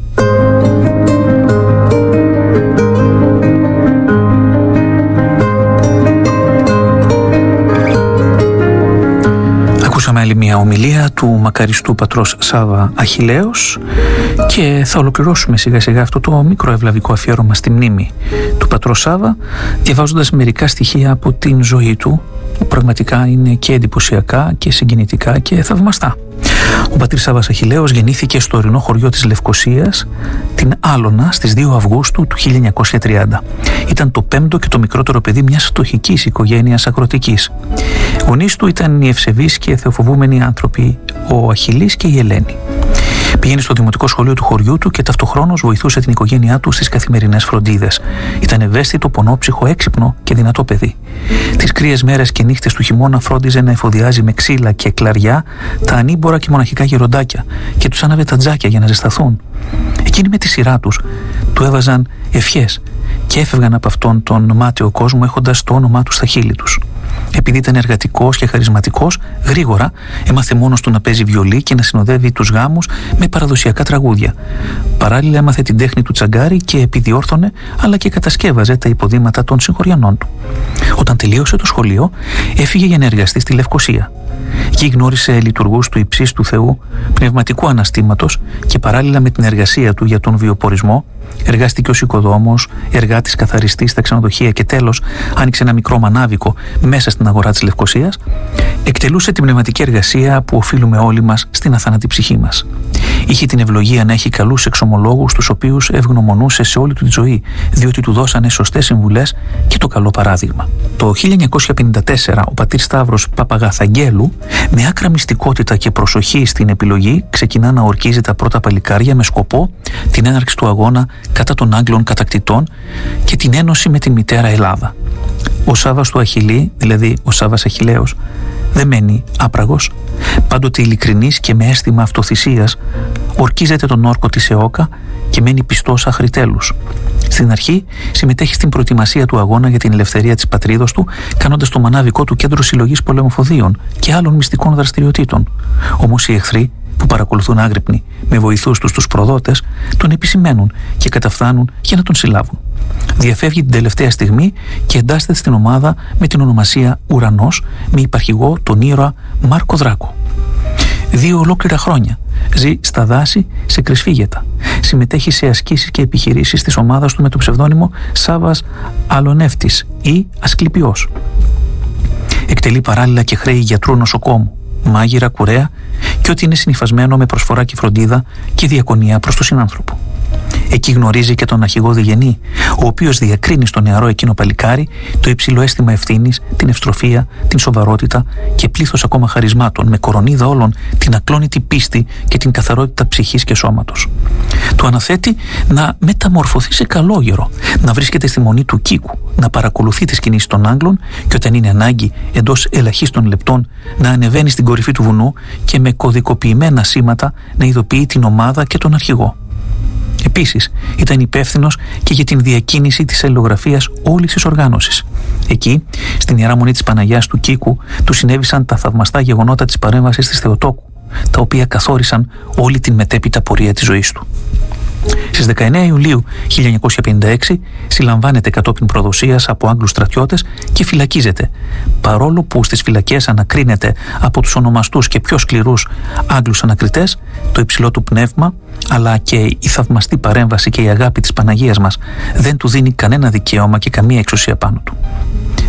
Ακούσαμε άλλη μια ομιλία του μακαριστού πατρός Σάβα Αχιλλέως και θα ολοκληρώσουμε σιγά σιγά αυτό το μικρό ευλαβικό αφιέρωμα στη μνήμη του πατρός Σάβα, διαβάζοντας μερικά στοιχεία από την ζωή του που πραγματικά είναι και εντυπωσιακά και συγκινητικά και θαυμαστά. Ο πατήρ Σάββας Αχιλλέως γεννήθηκε στο ορεινό χωριό της Λευκωσίας, την Άλωνα, στις δύο Αυγούστου του χίλια εννιακόσια τριάντα. Ήταν το πέμπτο και το μικρότερο παιδί μιας φτωχικής οικογένειας αγροτικής. Γονείς του ήταν οι ευσεβείς και θεοφοβούμενοι άνθρωποι, ο Αχιλλής και η Ελένη. Πήγαινε στο δημοτικό σχολείο του χωριού του και ταυτοχρόνως βοηθούσε την οικογένειά του στις καθημερινές φροντίδες. Ήταν ευαίσθητο, πονόψυχο, έξυπνο και δυνατό παιδί. Τις κρύες μέρες και νύχτες του χειμώνα φρόντιζε να εφοδιάζει με ξύλα και κλαριά τα ανήμπορα και μοναχικά γεροντάκια και τους άναβε τα τζάκια για να ζεσταθούν. Εκείνοι με τη σειρά τους του έβαζαν ευχές και έφευγαν από αυτόν τον μάταιο κόσμο έχοντας το όνομά του στα χείλη τους. Επειδή ήταν εργατικός και χαρισματικός, γρήγορα έμαθε μόνος του να παίζει βιολί και να συνοδεύει τους γάμους με παραδοσιακά τραγούδια. Παράλληλα έμαθε την τέχνη του τσαγκάρι και επιδιόρθωνε αλλά και κατασκεύαζε τα υποδήματα των συγχωριανών του. Όταν τελείωσε το σχολείο, έφυγε για να εργαστεί στη Λευκωσία. Εκεί γνώρισε λειτουργούς του υψής του Θεού, πνευματικού αναστήματος, και παράλληλα με την εργασία του για τον βιοπορισμό, εργάστηκε ως οικοδόμος, εργάτης καθαριστής στα ξενοδοχεία και τέλος άνοιξε ένα μικρό μανάβικο μέσα στην αγορά της Λευκωσίας. Εκτελούσε την πνευματική εργασία που οφείλουμε όλοι μας στην αθάνατη ψυχή μας. Είχε την ευλογία να έχει καλούς εξομολόγους, τους οποίους ευγνωμονούσε σε όλη του τη ζωή, διότι του δώσανε σωστές συμβουλές και το καλό παράδειγμα. Το χίλια εννιακόσια πενήντα τέσσερα ο πατήρ Σταύρος Παπαγαθαγγέλου, με άκρα μυστικότητα και προσοχή στην επιλογή, ξεκινά να ορκίζει τα πρώτα παλικάρια με σκοπό την έναρξη του αγώνα κατά των Άγγλων κατακτητών και την ένωση με την μητέρα Ελλάδα. Ο Σάββας του Αχιλλή, δηλαδή ο Σάββας Αχιλλέως, δεν μένει άπραγος. Πάντοτε ειλικρινής και με αίσθημα αυτοθυσίας, ορκίζεται τον όρκο της ΕΟΚΑ και μένει πιστός άχρη τέλους. Στην αρχή συμμετέχει στην προετοιμασία του αγώνα για την ελευθερία της πατρίδος του, κάνοντας το μανάβικό του κέντρο συλλογής πολεμοφοδίων και άλλων μυστικών δραστηριοτήτων. Όμως οι εχθροί, που παρακολουθούν άγρυπνοι με βοηθούς τους τους προδότες, τον επισημαίνουν και καταφθάνουν για να τον συλλάβουν. Διαφεύγει την τελευταία στιγμή και εντάσσεται στην ομάδα με την ονομασία Ουρανός, με υπαρχηγό τον ήρωα Μάρκο Δράκο. Δύο ολόκληρα χρόνια ζει στα δάση σε κρυσφύγετα. Συμμετέχει σε ασκήσεις και επιχειρήσεις της ομάδας του με το ψευδόνυμο Σάββας Αλονεύτης ή Ασκληπιός. Εκτελεί παράλληλα και χρέη γιατρού νοσοκόμου, μάγειρα, κουρέα και ό,τι είναι συνυφασμένο με προσφορά και φροντίδα και διακονία προς τον συνάνθρωπο. Εκεί γνωρίζει και τον αρχηγό Διγενή, ο οποίος διακρίνει στο νεαρό εκείνο παλικάρι το υψηλό αίσθημα ευθύνης, την ευστροφία, την σοβαρότητα και πλήθος ακόμα χαρισμάτων, με κορονίδα όλων την ακλόνητη πίστη και την καθαρότητα ψυχής και σώματος. Του αναθέτει να μεταμορφωθεί σε καλόγερο, να βρίσκεται στη μονή του Κίκου, να παρακολουθεί τις κινήσεις των Άγγλων και όταν είναι ανάγκη εντός ελαχίστων λεπτών να ανεβαίνει στην κορυφή του βουνού και με κωδικοποιημένα σήματα να ειδοποιεί την ομάδα και τον αρχηγό. Επίσης, ήταν υπεύθυνος και για την διακίνηση της αλληλογραφίας όλης της οργάνωσης. Εκεί, στην Ιερά Μονή της Παναγιάς του Κίκου, του συνέβησαν τα θαυμαστά γεγονότα της παρέμβασης της Θεοτόκου, τα οποία καθόρισαν όλη την μετέπειτα πορεία της ζωής του. Στις δεκαεννέα Ιουλίου χίλια εννιακόσια πενήντα έξι συλλαμβάνεται κατόπιν προδοσίας από Άγγλους στρατιώτες και φυλακίζεται, παρόλο που στις φυλακές ανακρίνεται από τους ονομαστούς και πιο σκληρούς Άγγλους ανακριτές, το υψηλό του πνεύμα αλλά και η θαυμαστή παρέμβαση και η αγάπη της Παναγίας μας δεν του δίνει κανένα δικαίωμα και καμία εξουσία πάνω του.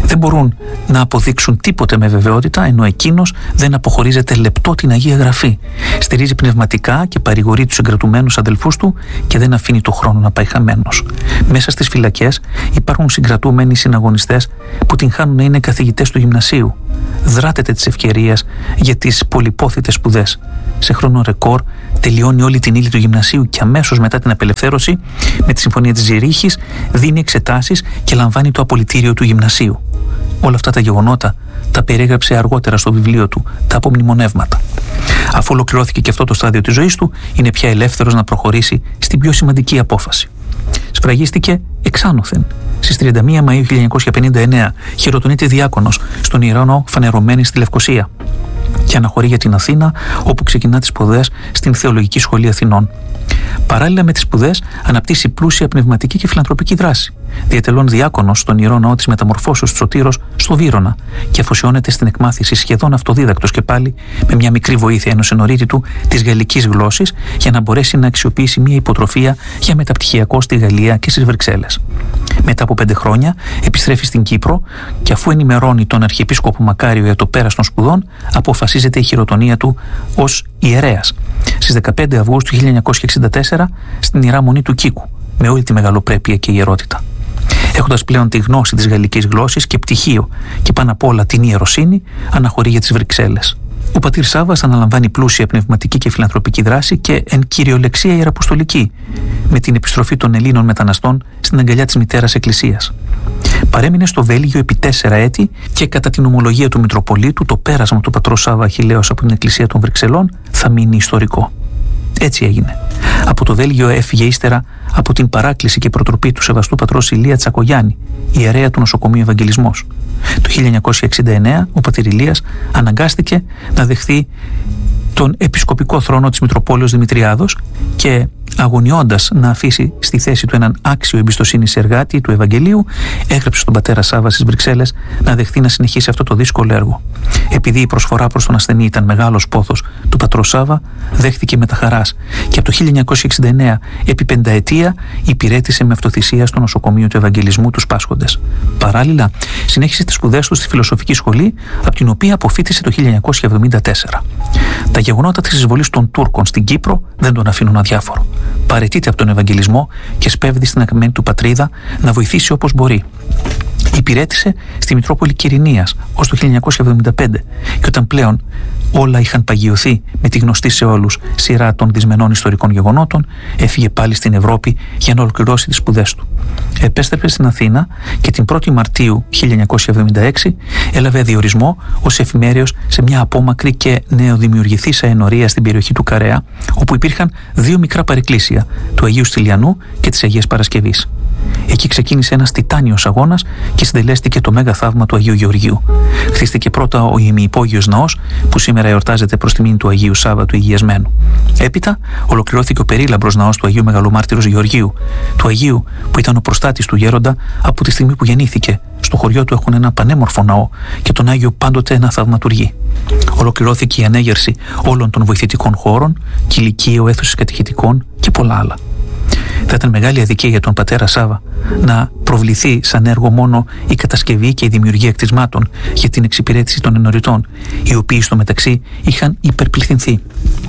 δεν μπορούν να αποδείξουν τίποτε με βεβαιότητα, ενώ εκείνος δεν αποχωρίζεται λεπτό την Αγία Γραφή. Στηρίζει πνευματικά και παρηγορεί τους εγκρατουμένους αδελφούς του και δεν αφήνει το χρόνο να πάει χαμένος. Μέσα στις φυλακές υπάρχουν συγκρατούμενοι συναγωνιστές που την χάνουν να είναι καθηγητές του γυμνασίου. Δράτεται της ευκαιρίας για τις πολυπόθητες σπουδές. Σε χρόνο ρεκόρ τελειώνει όλη την ύλη του γυμνασίου και αμέσως μετά την απελευθέρωση, με τη Συμφωνία της Ζηρίχης, δίνει εξετάσεις και λαμβάνει το απολυτήριο του γυμνασίου. Όλα αυτά τα γεγονότα τα περιέγραψε αργότερα στο βιβλίο του «Τα απομνημονεύματα». Αφού ολοκληρώθηκε και αυτό το στάδιο της ζωής του, είναι πια ελεύθερος να προχωρήσει στην πιο σημαντική απόφαση. Σφραγίστηκε εξάνωθεν. Στις τριάντα μία Μαΐου χίλια εννιακόσια πενήντα εννέα χειροτονείται διάκονος στον Ιερό Ναό φανερωμένη στη Λευκοσία και αναχωρεί για την Αθήνα, όπου ξεκινά τις σπουδές στην Θεολογική Σχολή Αθηνών. Παράλληλα με τις σπουδές, αναπτύσσει πλούσια πνευματική και φιλανθρωπική δράση. Διατελών διάκονος στον Ιερό Ναό της Μεταμορφώσεως του Σωτήρος στο Βύρωνα και αφοσιώνεται στην εκμάθηση σχεδόν αυτοδίδακτος και πάλι με μια μικρή βοήθεια ενός ενορίτη του της γαλλικής γλώσσης για να μπορέσει να αξιοποιήσει μια υποτροφία για μεταπτυχιακό στη Γαλλία και στις Βρυξέλλες. Μετά από πέντε χρόνια επιστρέφει στην Κύπρο και αφού ενημερώνει τον Αρχιεπίσκοπο Μακάριο για το πέρας των σπουδών, αποφασίζεται η χειροτονία του ως ιερέας στις δεκαπέντε Αυγούστου χίλια εννιακόσια εξήντα τέσσερα στην Ιερά Μονή του Κίκου, με όλη τη μεγαλοπρέπεια και ιερότητα. Έχοντας πλέον τη γνώση της γαλλικής γλώσσης και πτυχίο και πάνω απ' όλα την ιεροσύνη, αναχωρεί για τις Βρυξέλλες. Ο πατήρ Σάββας αναλαμβάνει πλούσια πνευματική και φιλανθρωπική δράση και εν κυριολεξία ιεραποστολική, με την επιστροφή των Ελλήνων μεταναστών στην αγκαλιά της Μητέρας Εκκλησίας. Παρέμεινε στο Βέλγιο επί τέσσερα έτη και κατά την ομολογία του Μητροπολίτου, το πέρασμα του πατρός Σάββα Αχιλλέως από την Εκκλησία των Βρυξελών θα μείνει ιστορικό. Έτσι έγινε. Από το Βέλγιο έφυγε ύστερα από την παράκληση και προτροπή του σεβαστού πατρός Ηλία Τσακογιάννη, ιερέα του νοσοκομείου Ευαγγελισμός. Το χίλια εννιακόσια εξήντα εννέα ο πατήρ Ηλίας αναγκάστηκε να δεχθεί τον επισκοπικό θρόνο της Μητροπόλεως Δημητριάδος και αγωνιώντας να αφήσει στη θέση του έναν άξιο εμπιστοσύνης εργάτη του Ευαγγελίου, έγραψε στον πατέρα Σάββα στις Βρυξέλλες να δεχθεί να συνεχίσει αυτό το δύσκολο έργο. Επειδή η προσφορά προς τον ασθενή ήταν μεγάλος πόθος του πατρός Σάββα, δέχθηκε με τα χαράς και από το χίλια εννιακόσια εξήντα εννέα επί πενταετία υπηρέτησε με αυτοθυσία στο νοσοκομείο του Ευαγγελισμού τους Πάσχοντες. Παράλληλα, συνέχισε τις σπουδές του στη Φιλοσοφική Σχολή, από την οποία αποφοίτησε το χίλια εννιακόσια εβδομήντα τέσσερα. Τα γεγονότα της εισβολής των Τούρκων στην Κύπρο δεν τον αφήνουν αδιάφορο. Παραιτείται από τον Ευαγγελισμό και σπέβδει στην αγαπημένη του πατρίδα να βοηθήσει όπως μπορεί. Υπηρέτησε στη Μητρόπολη Κυρηνίας ως το χίλια εννιακόσια εβδομήντα πέντε και όταν πλέον όλα είχαν παγιωθεί με τη γνωστή σε όλους σειρά των δυσμενών ιστορικών γεγονότων, έφυγε πάλι στην Ευρώπη για να ολοκληρώσει τις σπουδές του. Επέστρεψε στην Αθήνα και την πρώτη Μαρτίου χίλια εννιακόσια εβδομήντα έξι έλαβε διορισμό ως εφημέριος σε μια απόμακρη και νεοδημιουργηθήσα ενορία στην περιοχή του Καρέα, όπου υπήρχαν δύο μικρά παρεκκλήσια, του Αγίου Στυλιανού και της Αγίας Παρασκευής. Εκεί ξεκίνησε ένας τιτάνιος αγώνας και συντελέστηκε το μέγα θαύμα του Αγίου Γεωργίου. Χτίστηκε πρώτα ο ημιυπόγειος ναός, που σήμερα εορτάζεται προς τιμήν του Αγίου Σάββα του Υγιασμένου. Έπειτα ολοκληρώθηκε ο περίλαμπρος ναός του Αγίου Μεγαλομάρτυρος Γεωργίου, του Αγίου που ήταν ο προστάτης του Γέροντα από τη στιγμή που γεννήθηκε. Στο χωριό του έχουν ένα πανέμορφο ναό και τον Άγιο πάντοτε ένα θαυματουργή. Ολοκληρώθηκε η ανέγερση όλων των βοηθητικών χώρων, κηλικείο, αίθουσες κατηχητικών και πολλά άλλα. Θα ήταν μεγάλη αδικία για τον πατέρα Σάββα να προβληθεί σαν έργο μόνο η κατασκευή και η δημιουργία κτισμάτων για την εξυπηρέτηση των ενοριτών, οι οποίοι στο μεταξύ είχαν υπερπληθυνθεί.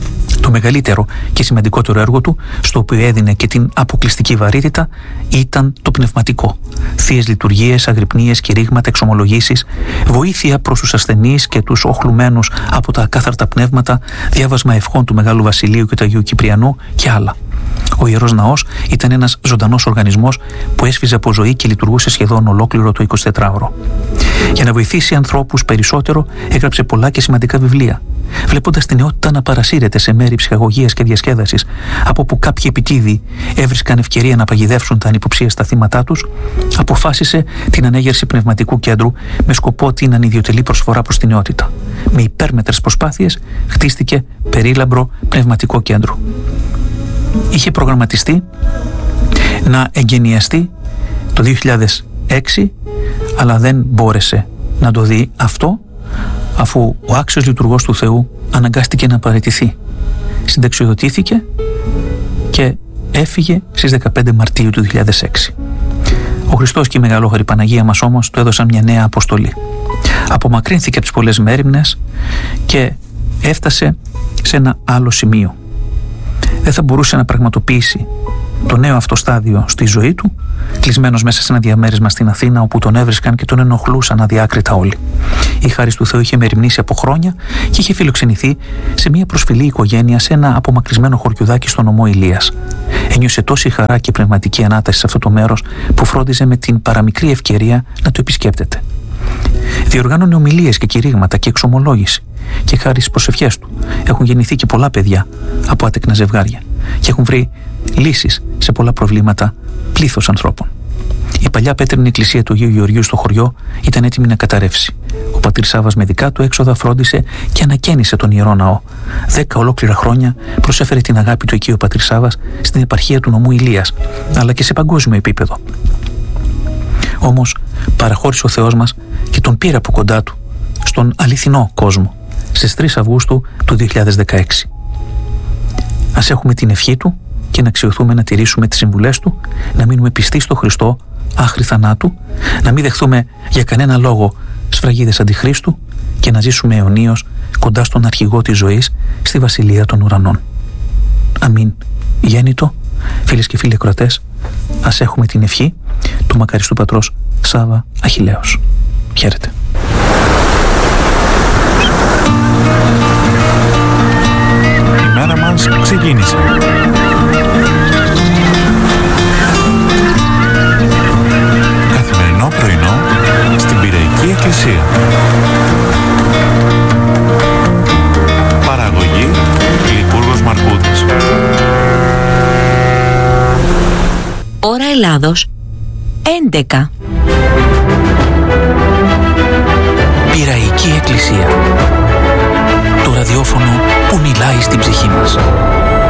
Το μεγαλύτερο και σημαντικότερο έργο του, στο οποίο έδινε και την αποκλειστική βαρύτητα, ήταν το πνευματικό. Θείες λειτουργίες, αγρυπνίες, κηρύγματα, εξομολογήσεις, βοήθεια προς τους ασθενείς και τους οχλουμένους από τα ακάθαρτα πνεύματα, διάβασμα ευχών του Μεγάλου Βασιλείου και του Αγίου Κυπριανού και άλλα. Ο Ιερός Ναός ήταν ένας ζωντανός οργανισμός που έσφιζε από ζωή και λειτουργούσε σχεδόν ολόκληρο το εικοσιτετράωρο. Για να βοηθήσει ανθρώπους περισσότερο, έγραψε πολλά και σημαντικά βιβλία. Βλέποντας την νεότητα να παρασύρεται σε μέρη ψυχαγωγίας και διασκέδασης, από που κάποιοι επιτίδιοι έβρισκαν ευκαιρία να παγιδεύσουν τα ανυποψίαστα θύματά τους, αποφάσισε την ανέγερση πνευματικού κέντρου με σκοπό την ανιδιοτελή προσφορά προς την νεότητα. Με υπέρμετρες προσπάθειες χτίστηκε περίλαμπρο πνευματικό κέντρο. Είχε προγραμματιστεί να εγκαινιαστεί το δύο χιλιάδες έξι, αλλά δεν μπόρεσε να το δει αυτό, αφού ο άξιος λειτουργός του Θεού αναγκάστηκε να παραιτηθεί. Συνταξιοδοτήθηκε και έφυγε στις δεκαπέντε Μαρτίου του δύο χιλιάδες έξι. Ο Χριστός και η Μεγαλόχαρη Παναγία μας όμως του έδωσαν μια νέα αποστολή. Απομακρύνθηκε από τις πολλές μέριμνες και έφτασε σε ένα άλλο σημείο. Δεν θα μπορούσε να πραγματοποιήσει το νέο αυτό στάδιο στη ζωή του, κλεισμένος μέσα σε ένα διαμέρισμα στην Αθήνα, όπου τον έβρισκαν και τον ενοχλούσαν αδιάκριτα όλοι. Η χάρις του Θεού είχε μεριμνήσει από χρόνια και είχε φιλοξενηθεί σε μια προσφυλή οικογένεια σε ένα απομακρυσμένο χωριουδάκι στο νομό Ηλίας. Ένιωσε τόση χαρά και πνευματική ανάταση σε αυτό το μέρος που φρόντιζε με την παραμικρή ευκαιρία να το επισκέπτεται. Διοργάνωνε ομιλίες και κηρύγματα και εξομολόγηση, και χάρη στις προσευχές του έχουν γεννηθεί και πολλά παιδιά από άτεκνα ζευγάρια και έχουν βρει λύσεις σε πολλά προβλήματα πλήθος ανθρώπων. Η παλιά πέτρινη εκκλησία του Αγίου Γεωργίου στο χωριό ήταν έτοιμη να καταρρεύσει. Ο πατήρ Σάββας με δικά του έξοδα φρόντισε και ανακαίνισε τον Ιερό Ναό. Δέκα ολόκληρα χρόνια προσέφερε την αγάπη του εκεί ο πατήρ Σάββας στην επαρχία του νομού Ηλίας, αλλά και σε παγκόσμιο επίπεδο. Όμως παραχώρησε ο Θεός μας και τον πήρε από κοντά του στον αληθινό κόσμο στις τρεις Αυγούστου του δύο χιλιάδες δεκαέξι. Ας έχουμε την ευχή του και να αξιωθούμε να τηρήσουμε τις συμβουλές του, να μείνουμε πιστοί στο Χριστό άχρη θανάτου, να μην δεχθούμε για κανένα λόγο σφραγίδες αντιχρίστου και να ζήσουμε αιωνίως κοντά στον αρχηγό της ζωής στη Βασιλεία των Ουρανών. Αμήν. Γέννητο, φίλες και φίλοι ακροατές, ας έχουμε την ευχή του μακαριστού πατρός Σάββα Αχιλλέως. Χαίρετε. Η μέρα μας ξεκίνησε. Καθημερινό πρωινό στην Πειραϊκή Εκκλησία. Παραγωγή Λιβούργος Μαρκούδης. Ώρα Ελλάδος έντεκα. Πειραϊκή Εκκλησία. Το ραδιόφωνο που μιλάει στην ψυχή μας.